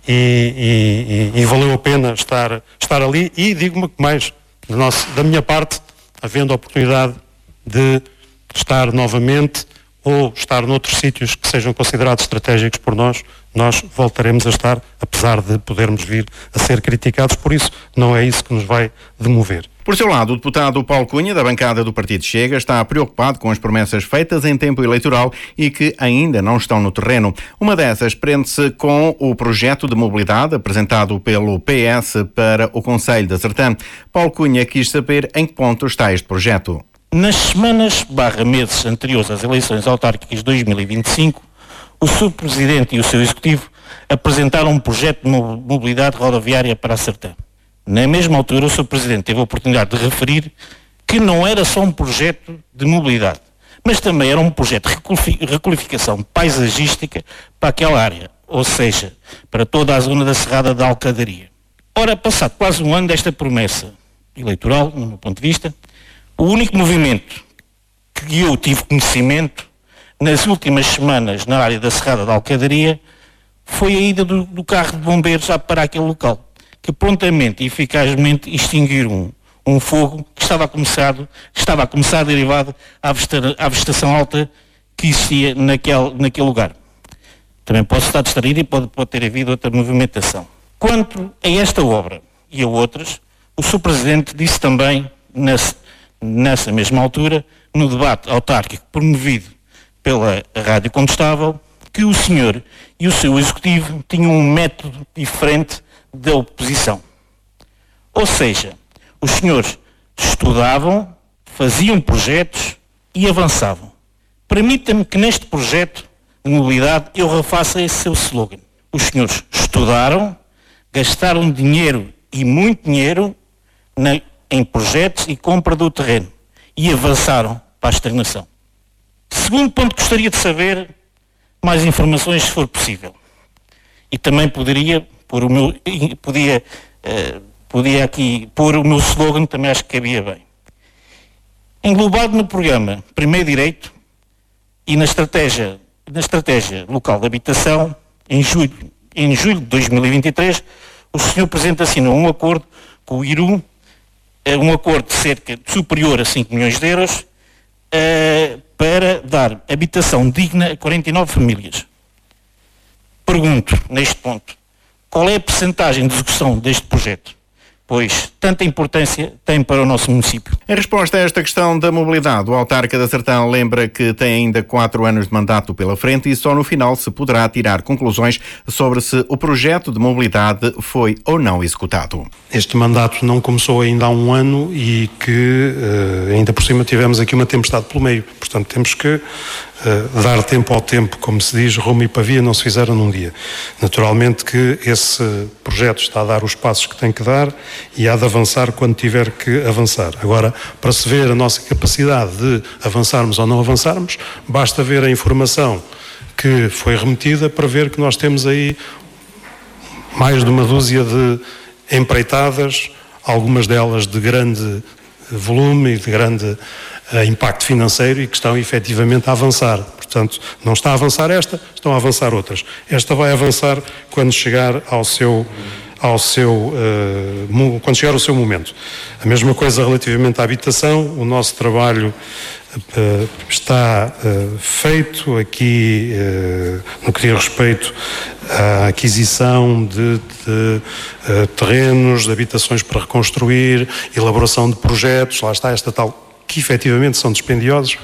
e, e, e, e valeu a pena estar, estar ali e digo-me mais, de nosso, da minha parte, havendo a oportunidade de estar novamente ou estar noutros sítios que sejam considerados estratégicos por nós, nós voltaremos a estar, apesar de podermos vir a ser criticados, por isso não é isso que nos vai demover. Por seu lado, o deputado Paulo Cunha, da bancada do Partido Chega, está preocupado com as promessas feitas em tempo eleitoral e que ainda não estão no terreno. Uma dessas prende-se com o projeto de mobilidade apresentado pelo P S para o Concelho da Sertã. Paulo Cunha quis saber em que ponto está este projeto. Nas semanas barra meses anteriores às eleições autárquicas de dois mil e vinte e cinco, o senhor Presidente e o seu Executivo apresentaram um projeto de mobilidade rodoviária para a Sertã. Na mesma altura, o senhor Presidente teve a oportunidade de referir que não era só um projeto de mobilidade, mas também era um projeto de requalificação paisagística para aquela área, ou seja, para toda a zona da Serrada da Alcadaria. Ora, passado quase um ano desta promessa eleitoral, no meu ponto de vista, o único movimento que eu tive conhecimento nas últimas semanas na área da Serrada da Alcadaria foi a ida do, do carro de bombeiros para aquele local, que prontamente e eficazmente extinguiram um, um fogo que estava a começar, que estava a começar derivado à, vegeta, à vegetação alta que existia naquele, naquele lugar. Também posso estar distraído e pode, pode ter havido outra movimentação. Quanto a esta obra e a outras, o senhor Presidente disse também, nessa, nessa mesma altura, no debate autárquico promovido pela Rádio Contestável, que o senhor e o seu Executivo tinham um método diferente da oposição. Ou seja, os senhores estudavam, faziam projetos e avançavam. Permita-me que neste projeto de mobilidade eu refaça esse seu slogan. Os senhores estudaram, gastaram dinheiro e muito dinheiro na, em projetos e compra do terreno e avançaram para a estagnação. Segundo ponto, gostaria de saber mais informações se for possível. E também poderia pôr o meu, podia, uh, podia aqui pôr o meu slogan, também acho que cabia bem. Englobado no programa Primeiro Direito e na estratégia, na estratégia local de habitação, em julho, em julho de dois mil e vinte e três, o senhor Presidente assinou um acordo com o I R U, um acordo de cerca de superior a cinco milhões de euros, uh, para dar habitação digna a quarenta e nove famílias. Pergunto, neste ponto, qual é a percentagem de execução deste projeto? Pois tanta importância tem para o nosso município. Em resposta a esta questão da mobilidade, o autarca da Sertã lembra que tem ainda quatro anos de mandato pela frente e só no final se poderá tirar conclusões sobre se o projeto de mobilidade foi ou não executado. Este mandato não começou ainda há um ano e que uh, ainda por cima tivemos aqui uma tempestade pelo meio. Portanto, temos que uh, dar tempo ao tempo, como se diz, Roma e Pavia não se fizeram num dia. Naturalmente que esse projeto está a dar os passos que tem que dar e há de avançar quando tiver que avançar. Agora, para se ver a nossa capacidade de avançarmos ou não avançarmos, basta ver a informação que foi remetida para ver que nós temos aí mais de uma dúzia de empreitadas, algumas delas de grande volume e de grande uh, impacto financeiro e que estão efetivamente a avançar. Portanto, não está a avançar esta, estão a avançar outras. Esta vai avançar quando chegar ao seu... ao seu, uh, quando chegar o seu momento. A mesma coisa relativamente à habitação, o nosso trabalho uh, está uh, feito aqui uh, no que diz respeito à aquisição de, de uh, terrenos, de habitações para reconstruir, elaboração de projetos, lá está esta tal, que efetivamente são dispendiosos.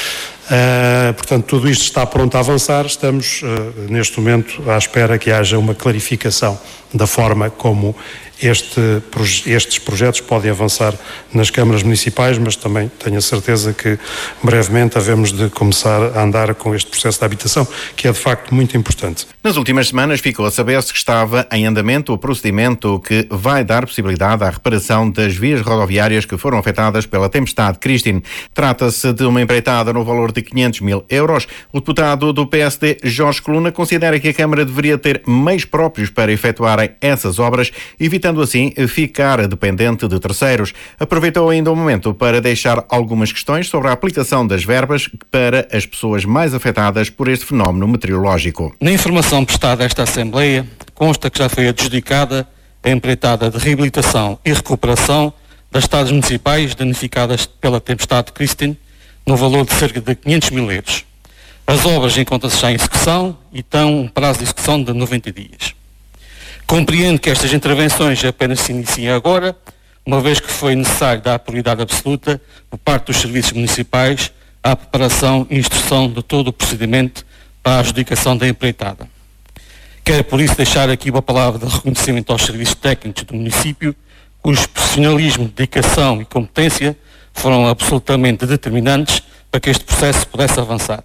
Uh, portanto, tudo isto está pronto a avançar. Estamos, uh, neste momento, à espera que haja uma clarificação da forma como este, estes projetos podem avançar nas câmaras municipais, mas também tenho a certeza que brevemente havemos de começar a andar com este processo de habitação, que é de facto muito importante. Nas últimas semanas ficou a saber-se que estava em andamento o procedimento que vai dar possibilidade à reparação das vias rodoviárias que foram afetadas pela tempestade Christine. Trata-se de uma empreitada no valor de quinhentos mil euros. O deputado do P S D, Jorge Coluna, considera que a Câmara deveria ter meios próprios para efetuarem essas obras, evitando assim ficar dependente de terceiros. Aproveitou ainda o momento para deixar algumas questões sobre a aplicação das verbas para as pessoas mais afetadas por este fenómeno meteorológico. Na informação prestada a esta Assembleia, consta que já foi adjudicada a empreitada de reabilitação e recuperação das estradas municipais danificadas pela tempestade Christine, no valor de cerca de quinhentos mil euros. As obras encontram-se já em execução e têm um prazo de execução de noventa dias. Compreendo que estas intervenções apenas se iniciam agora, uma vez que foi necessário dar prioridade absoluta, por parte dos serviços municipais, à preparação e instrução de todo o procedimento para a adjudicação da empreitada. Quero, por isso, deixar aqui uma palavra de reconhecimento aos serviços técnicos do município, cujo profissionalismo, dedicação e competência foram absolutamente determinantes para que este processo pudesse avançar.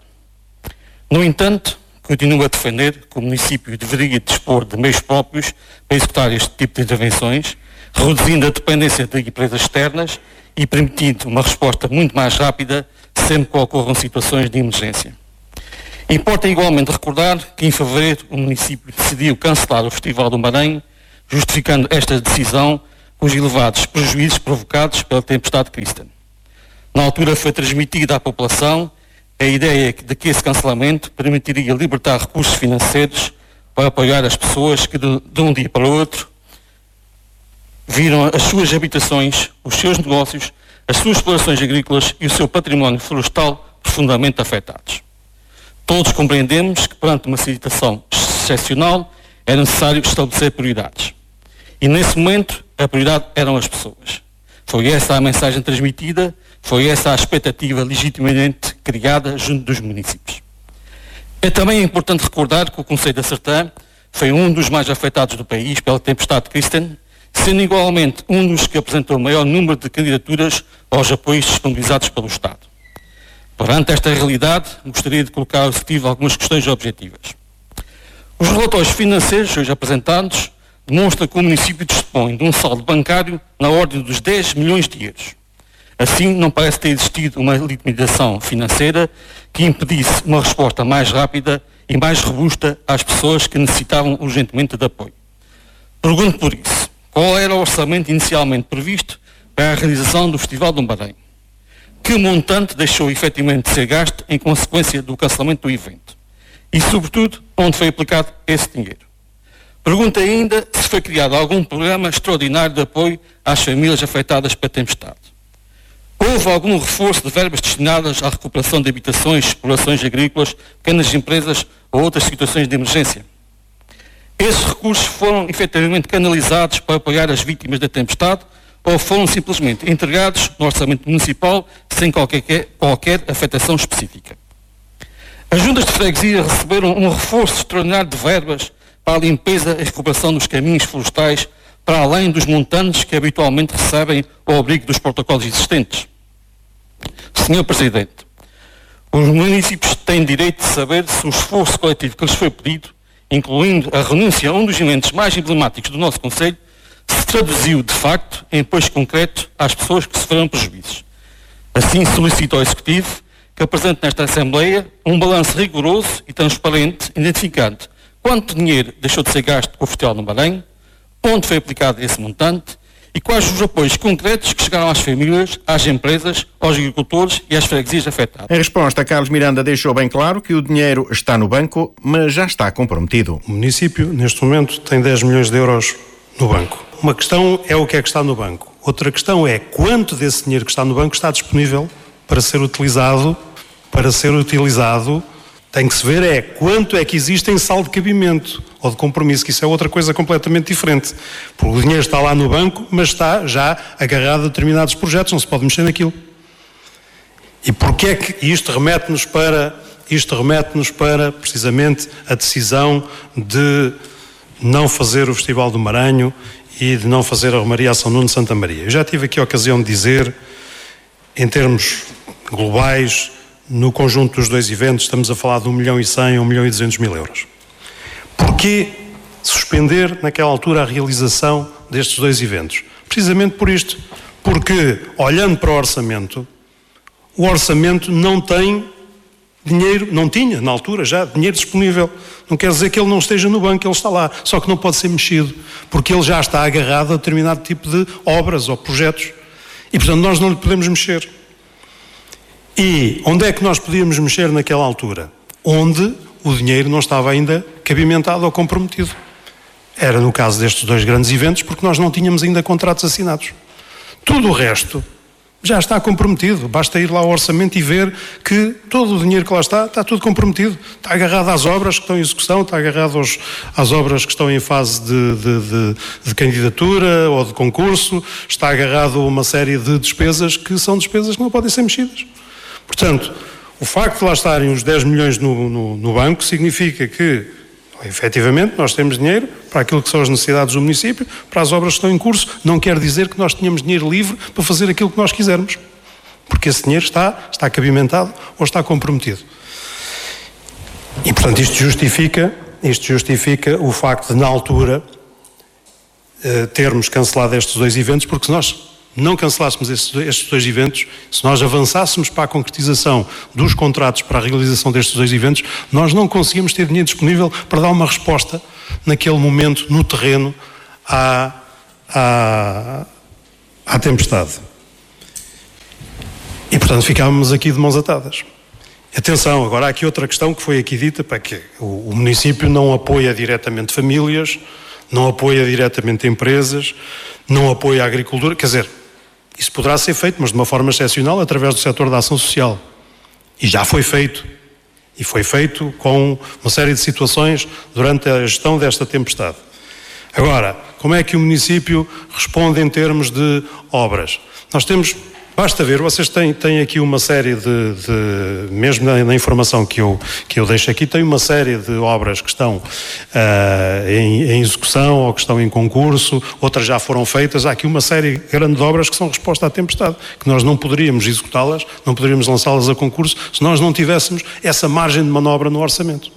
No entanto, continuo a defender que o município deveria dispor de meios próprios para executar este tipo de intervenções, reduzindo a dependência de empresas externas e permitindo uma resposta muito mais rápida sempre que ocorram situações de emergência. Importa igualmente recordar que em fevereiro o município decidiu cancelar o Festival do Maranhão, justificando esta decisão com os elevados prejuízos provocados pela tempestade Kristen. Na altura foi transmitida à população a ideia de que esse cancelamento permitiria libertar recursos financeiros para apoiar as pessoas que de, de um dia para o outro viram as suas habitações, os seus negócios, as suas explorações agrícolas e o seu património florestal profundamente afetados. Todos compreendemos que perante uma situação excepcional é necessário estabelecer prioridades. E nesse momento a prioridade eram as pessoas. Foi essa a mensagem transmitida, foi essa a expectativa legitimamente criada junto dos municípios. É também importante recordar que o Concelho da Sertã foi um dos mais afetados do país pela tempestade Kristen, sendo igualmente um dos que apresentou o maior número de candidaturas aos apoios disponibilizados pelo Estado. Perante esta realidade, gostaria de colocar ao Executivo algumas questões objetivas. Os relatórios financeiros hoje apresentados demonstram que o município dispõe de um saldo bancário na ordem dos dez milhões de euros. Assim, não parece ter existido uma limitação financeira que impedisse uma resposta mais rápida e mais robusta às pessoas que necessitavam urgentemente de apoio. Pergunto por isso, qual era o orçamento inicialmente previsto para a realização do Festival do Maranhão? Que montante deixou efetivamente de ser gasto em consequência do cancelamento do evento? E, sobretudo, onde foi aplicado esse dinheiro? Pergunto ainda se foi criado algum programa extraordinário de apoio às famílias afetadas pela tempestade. Houve algum reforço de verbas destinadas à recuperação de habitações, explorações agrícolas, pequenas empresas ou outras situações de emergência? Esses recursos foram efetivamente canalizados para apoiar as vítimas da tempestade ou foram simplesmente entregados no orçamento municipal sem qualquer, qualquer afetação específica? As juntas de freguesia receberam um reforço extraordinário de verbas para a limpeza e recuperação dos caminhos florestais, para além dos montantes que habitualmente recebem ao abrigo dos protocolos existentes. senhor Presidente, os municípios têm direito de saber se o esforço coletivo que lhes foi pedido, incluindo a renúncia a um dos eventos mais emblemáticos do nosso Concelho, se traduziu, de facto, em apoio concreto às pessoas que sofreram prejuízos. Assim, solicito ao Executivo que apresente nesta Assembleia um balanço rigoroso e transparente, identificando quanto dinheiro deixou de ser gasto com o Festival do Maranhão, onde foi aplicado esse montante e quais os apoios concretos que chegaram às famílias, às empresas, aos agricultores e às freguesias afetadas. A resposta, Carlos Miranda, deixou bem claro que o dinheiro está no banco, mas já está comprometido. O município, neste momento, tem dez milhões de euros no banco. Uma questão é o que é que está no banco. Outra questão é quanto desse dinheiro que está no banco está disponível para ser utilizado, para ser utilizado, tem que se ver é quanto é que existe em saldo de cabimento ou de compromisso, que isso é outra coisa completamente diferente. Porque o dinheiro está lá no banco, mas está já agarrado a determinados projetos, não se pode mexer naquilo. E porquê é que isto remete-nos para, isto remete-nos para, precisamente, a decisão de não fazer o Festival do Maranhão e de não fazer a Romaria São Nuno de Santa Maria. Eu já tive aqui a ocasião de dizer, em termos globais, no conjunto dos dois eventos, estamos a falar de um milhão e cem a um milhão e duzentos mil euros. Porquê suspender, naquela altura, a realização destes dois eventos? Precisamente por isto. Porque, olhando para o orçamento, o orçamento não tem dinheiro, não tinha, na altura já, dinheiro disponível. Não quer dizer que ele não esteja no banco, ele está lá. Só que não pode ser mexido, porque ele já está agarrado a determinado tipo de obras ou projetos. E, portanto, nós não lhe podemos mexer. E onde é que nós podíamos mexer naquela altura? Onde o dinheiro não estava ainda cabimentado ou comprometido. Era no caso destes dois grandes eventos, porque nós não tínhamos ainda contratos assinados. Tudo o resto já está comprometido. Basta ir lá ao orçamento e ver que todo o dinheiro que lá está, está tudo comprometido. Está agarrado às obras que estão em execução, está agarrado aos, às obras que estão em fase de, de, de, de candidatura ou de concurso, está agarrado a uma série de despesas que são despesas que não podem ser mexidas. Portanto, o facto de lá estarem os dez milhões no, no, no banco significa que, efetivamente, nós temos dinheiro para aquilo que são as necessidades do município, para as obras que estão em curso. Não quer dizer que nós tenhamos dinheiro livre para fazer aquilo que nós quisermos, porque esse dinheiro está, está cabimentado ou está comprometido. E, portanto, isto justifica, isto justifica o facto de, na altura, uh, termos cancelado estes dois eventos, porque se nós não cancelássemos estes, estes dois eventos, se nós avançássemos para a concretização dos contratos para a realização destes dois eventos, nós não conseguimos ter dinheiro disponível para dar uma resposta naquele momento, no terreno, à, à, à tempestade. E, portanto, ficávamos aqui de mãos atadas. Atenção, agora há aqui outra questão que foi aqui dita, para que o, o município não apoia diretamente famílias, não apoia diretamente empresas, não apoia a agricultura, quer dizer, isso poderá ser feito, mas de uma forma excepcional, através do setor da ação social. E já foi feito. E foi feito com uma série de situações durante a gestão desta tempestade. Agora, como é que o município responde em termos de obras? Nós temos... Basta ver, vocês têm, têm aqui uma série de, de mesmo na, na informação que eu, que eu deixo aqui, tem uma série de obras que estão uh, em, em execução ou que estão em concurso, outras já foram feitas. Há aqui uma série grande de obras que são resposta à tempestade, que nós não poderíamos executá-las, não poderíamos lançá-las a concurso se nós não tivéssemos essa margem de manobra no orçamento.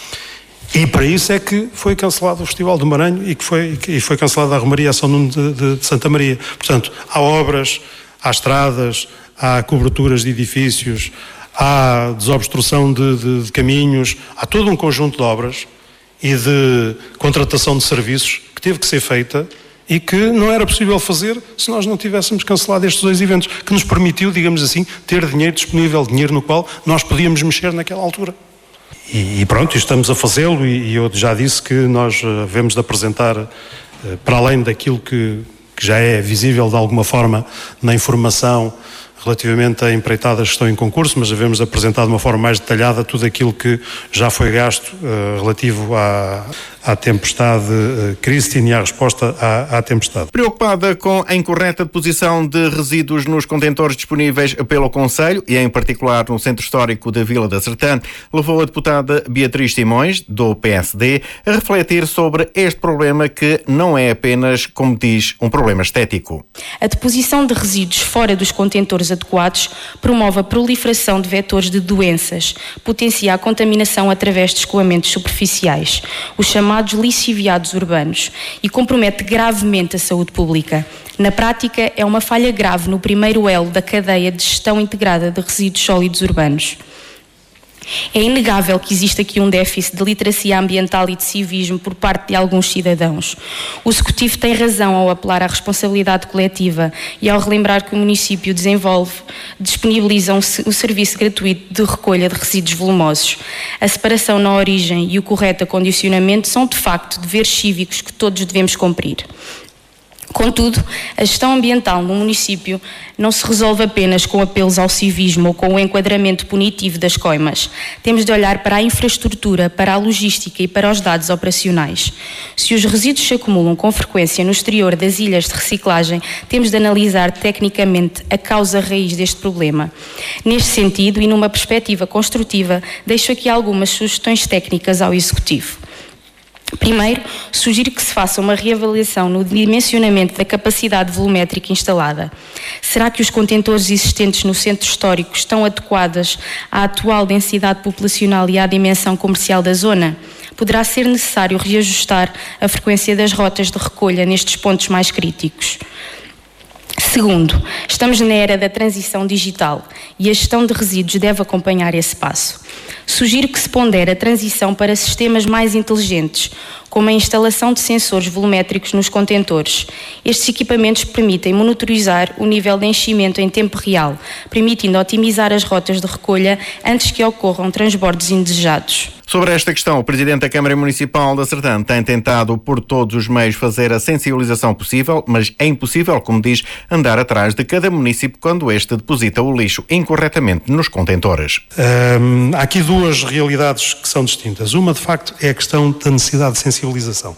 E para isso é que foi cancelado o Festival do Maranhão e que foi, e foi cancelada a Romaria São Nuno de, de, de Santa Maria. Portanto, há obras... Há estradas, há coberturas de edifícios, há desobstrução de, de, de caminhos, há todo um conjunto de obras e de contratação de serviços que teve que ser feita e que não era possível fazer se nós não tivéssemos cancelado estes dois eventos, que nos permitiu, digamos assim, ter dinheiro disponível, dinheiro no qual nós podíamos mexer naquela altura. E, e pronto, estamos a fazê-lo e, e eu já disse que nós havemos de apresentar, para além daquilo que que já é visível de alguma forma na informação relativamente a empreitadas que estão em concurso, mas devemos apresentar de uma forma mais detalhada tudo aquilo que já foi gasto uh, relativo à, à tempestade uh, Christine e à resposta à, à tempestade. Preocupada com a incorreta deposição de resíduos nos contentores disponíveis pelo Conselho, e em particular no Centro Histórico da Vila da Sertã, levou a deputada Beatriz Simões, do P S D, a refletir sobre este problema que não é apenas, como diz, um problema estético. A deposição de resíduos fora dos contentores adequados promove a proliferação de vetores de doenças, potencia a contaminação através de escoamentos superficiais, os chamados lixiviados urbanos, e compromete gravemente a saúde pública. Na prática, é uma falha grave no primeiro elo da cadeia de gestão integrada de resíduos sólidos urbanos. É inegável que existe aqui um déficit de literacia ambiental e de civismo por parte de alguns cidadãos. O Executivo tem razão ao apelar à responsabilidade coletiva e ao relembrar que o município desenvolve, disponibiliza um, um serviço gratuito de recolha de resíduos volumosos. A separação na origem e o correto acondicionamento são, de facto, deveres cívicos que todos devemos cumprir. Contudo, a gestão ambiental no município não se resolve apenas com apelos ao civismo ou com o enquadramento punitivo das coimas. Temos de olhar para a infraestrutura, para a logística e para os dados operacionais. Se os resíduos se acumulam com frequência no exterior das ilhas de reciclagem, temos de analisar tecnicamente a causa raiz deste problema. Neste sentido, e numa perspectiva construtiva, deixo aqui algumas sugestões técnicas ao Executivo. Primeiro, sugiro que se faça uma reavaliação no dimensionamento da capacidade volumétrica instalada. Será que os contentores existentes no centro histórico estão adequados à atual densidade populacional e à dimensão comercial da zona? Poderá ser necessário reajustar a frequência das rotas de recolha nestes pontos mais críticos. Segundo, estamos na era da transição digital e a gestão de resíduos deve acompanhar esse passo. Sugiro que se pondere a transição para sistemas mais inteligentes, como a instalação de sensores volumétricos nos contentores. Estes equipamentos permitem monitorizar o nível de enchimento em tempo real, permitindo otimizar as rotas de recolha antes que ocorram transbordos indesejados. Sobre esta questão, o Presidente da Câmara Municipal da Sertã tem tentado por todos os meios fazer a sensibilização possível, mas é impossível, como diz, andar atrás de cada município quando este deposita o lixo incorretamente nos contentores. Hum, há aqui duas realidades que são distintas. Uma, de facto, é a questão da necessidade de sensibilização.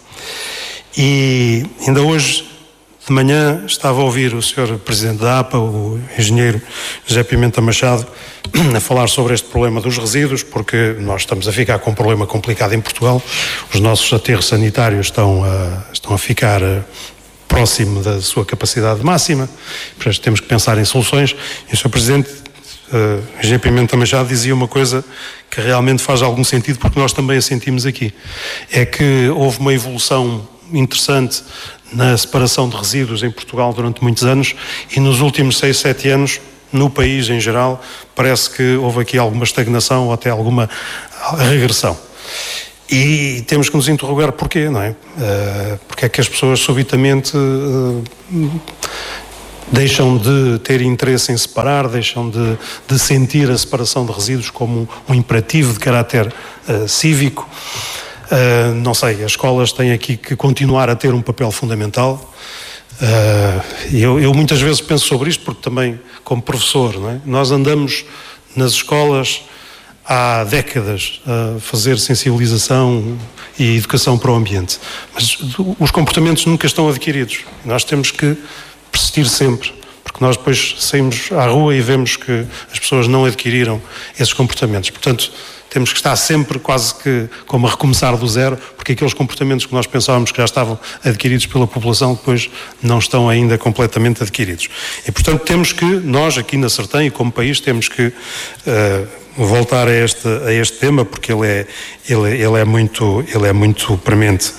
E ainda hoje de manhã estava a ouvir o senhor Presidente da A P A, o engenheiro José Pimenta Machado, a falar sobre este problema dos resíduos, porque nós estamos a ficar com um problema complicado em Portugal. Os nossos aterros sanitários estão a, estão a ficar próximo da sua capacidade máxima, portanto temos que pensar em soluções. E o senhor Presidente, uh, engenheiro Pimenta Machado, dizia uma coisa que realmente faz algum sentido, porque nós também a sentimos aqui. É que houve uma evolução interessante na separação de resíduos em Portugal durante muitos anos e nos últimos seis, sete anos, no país em geral, parece que houve aqui alguma estagnação ou até alguma regressão. E temos que nos interrogar porquê, não é? Uh, porque é que as pessoas subitamente uh, deixam de ter interesse em separar, deixam de, de sentir a separação de resíduos como um, um imperativo de caráter uh, cívico. Uh, não sei, as escolas têm aqui que continuar a ter um papel fundamental. Uh, eu, eu muitas vezes penso sobre isto porque também, como professor, não é? Nós andamos nas escolas há décadas a fazer sensibilização e educação para o ambiente, mas os comportamentos nunca estão adquiridos. Nós temos que persistir sempre, porque nós depois saímos à rua e vemos que as pessoas não adquiriram esses comportamentos. Portanto, temos que estar sempre quase que como a recomeçar do zero, porque aqueles comportamentos que nós pensávamos que já estavam adquiridos pela população depois não estão ainda completamente adquiridos. E, portanto, temos que, nós aqui na Sertã e como país, temos que uh, voltar a este, a este tema, porque ele é, ele, ele é, muito, ele é muito premente.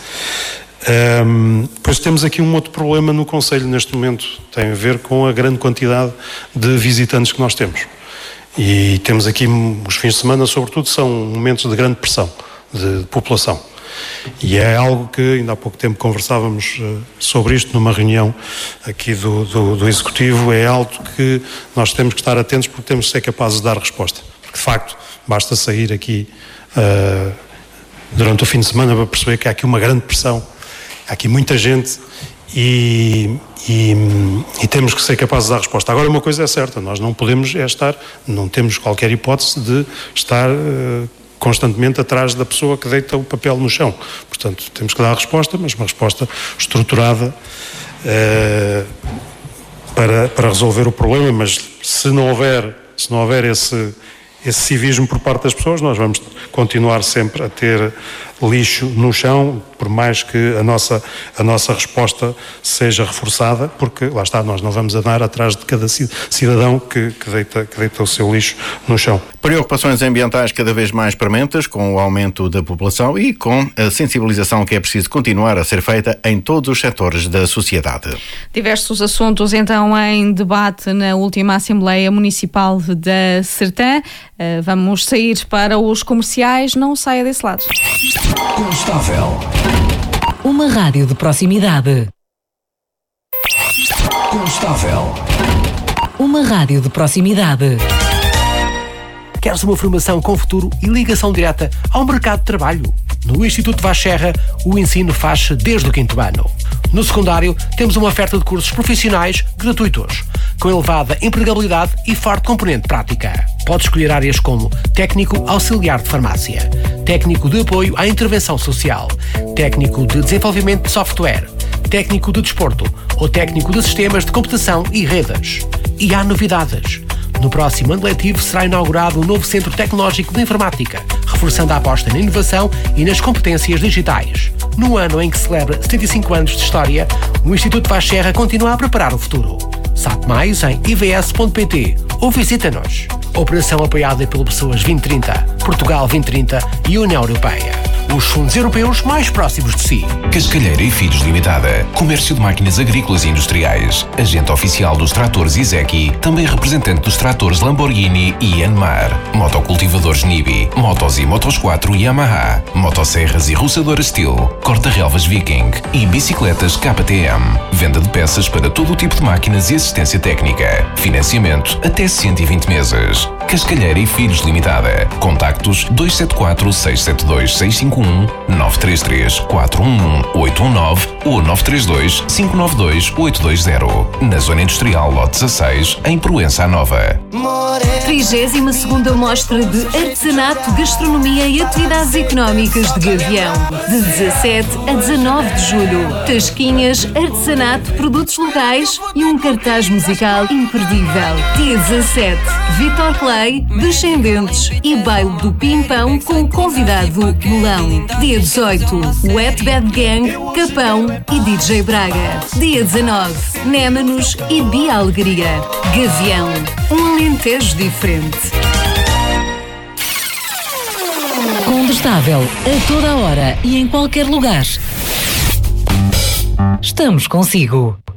Um, depois temos aqui um outro problema no Conselho neste momento, tem a ver com a grande quantidade de visitantes que nós temos. E temos aqui, os fins de semana, sobretudo, são momentos de grande pressão de população. E é algo que, ainda há pouco tempo, conversávamos uh, sobre isto numa reunião aqui do, do, do Executivo. É algo que nós temos que estar atentos porque temos que ser capazes de dar resposta. Porque, de facto, basta sair aqui uh, durante o fim de semana para perceber que há aqui uma grande pressão, há aqui muita gente e... E, e temos que ser capazes de dar resposta. Agora, uma coisa é certa, nós não podemos é estar, não temos qualquer hipótese de estar uh, constantemente atrás da pessoa que deita o papel no chão. Portanto, temos que dar a resposta, mas uma resposta estruturada uh, para, para resolver o problema, mas se não houver, se não houver esse, esse civismo por parte das pessoas, nós vamos continuar sempre a ter lixo no chão, por mais que a nossa, a nossa resposta seja reforçada, porque, lá está, nós não vamos andar atrás de cada cidadão que, que, deita, que deita o seu lixo no chão. Preocupações ambientais cada vez mais prementes com o aumento da população e com a sensibilização que é preciso continuar a ser feita em todos os setores da sociedade. Diversos assuntos, então, em debate na última Assembleia Municipal da Sertã. Vamos sair para os comerciais, não saia desse lado. Constável. Uma rádio de proximidade. Constável. Uma rádio de proximidade. Queres uma formação com futuro e ligação direta ao mercado de trabalho? No Instituto Vaz Serra, o ensino faz-se desde o quinto ano. No secundário, temos uma oferta de cursos profissionais gratuitos, com elevada empregabilidade e forte componente prática. Pode escolher áreas como técnico auxiliar de farmácia, técnico de apoio à intervenção social, técnico de desenvolvimento de software, técnico de desporto ou técnico de sistemas de computação e redes. E há novidades. No próximo ano letivo será inaugurado um novo Centro Tecnológico de Informática, reforçando a aposta na inovação e nas competências digitais. No ano em que celebra setenta e cinco anos de história, o Instituto Vaz Serra continua a preparar o futuro. Sabe mais em i v s ponto p t ou visita-nos. Operação apoiada pelo Pessoas vinte trinta, Portugal vinte trinta e União Europeia. Os fundos europeus mais próximos de si. Cascalheira e Filhos Limitada. Comércio de máquinas agrícolas e industriais. Agente oficial dos tratores Izeki. Também representante dos tratores Lamborghini e Yanmar. Motocultivadores Nibi. Motos e Motos quatro Yamaha. Motosserras e roçadoras Steel. Corta-relvas Viking. E bicicletas K T M. Venda de peças para todo o tipo de máquinas e assistência técnica. Financiamento até cento e vinte meses. Cascalheira e Filhos Limitada. Contactos dois sete quatro, seis sete dois, seis cinco um, nove três três, quatro um um, oito um nove ou nove três dois, cinco nove dois, oito dois zero. Na Zona Industrial Lote dezasseis, em Proença Nova. trigésima segunda Mostra de Artesanato, Gastronomia e Atividades Económicas de Gavião. De dezassete a dezanove de julho. Tasquinhas, artesanato, produtos locais e um cartaz musical imperdível. Dia dezassete, Vitor Clay, Descendentes e Baile do Pimpão com o convidado Melão. Dia dezoito, Wet Bad Gang, Capão e D J Braga. Dia dezanove, Némanos e Bia Alegria. Gavião, um Alentejo diferente. Condestável, a toda a hora e em qualquer lugar. Estamos consigo.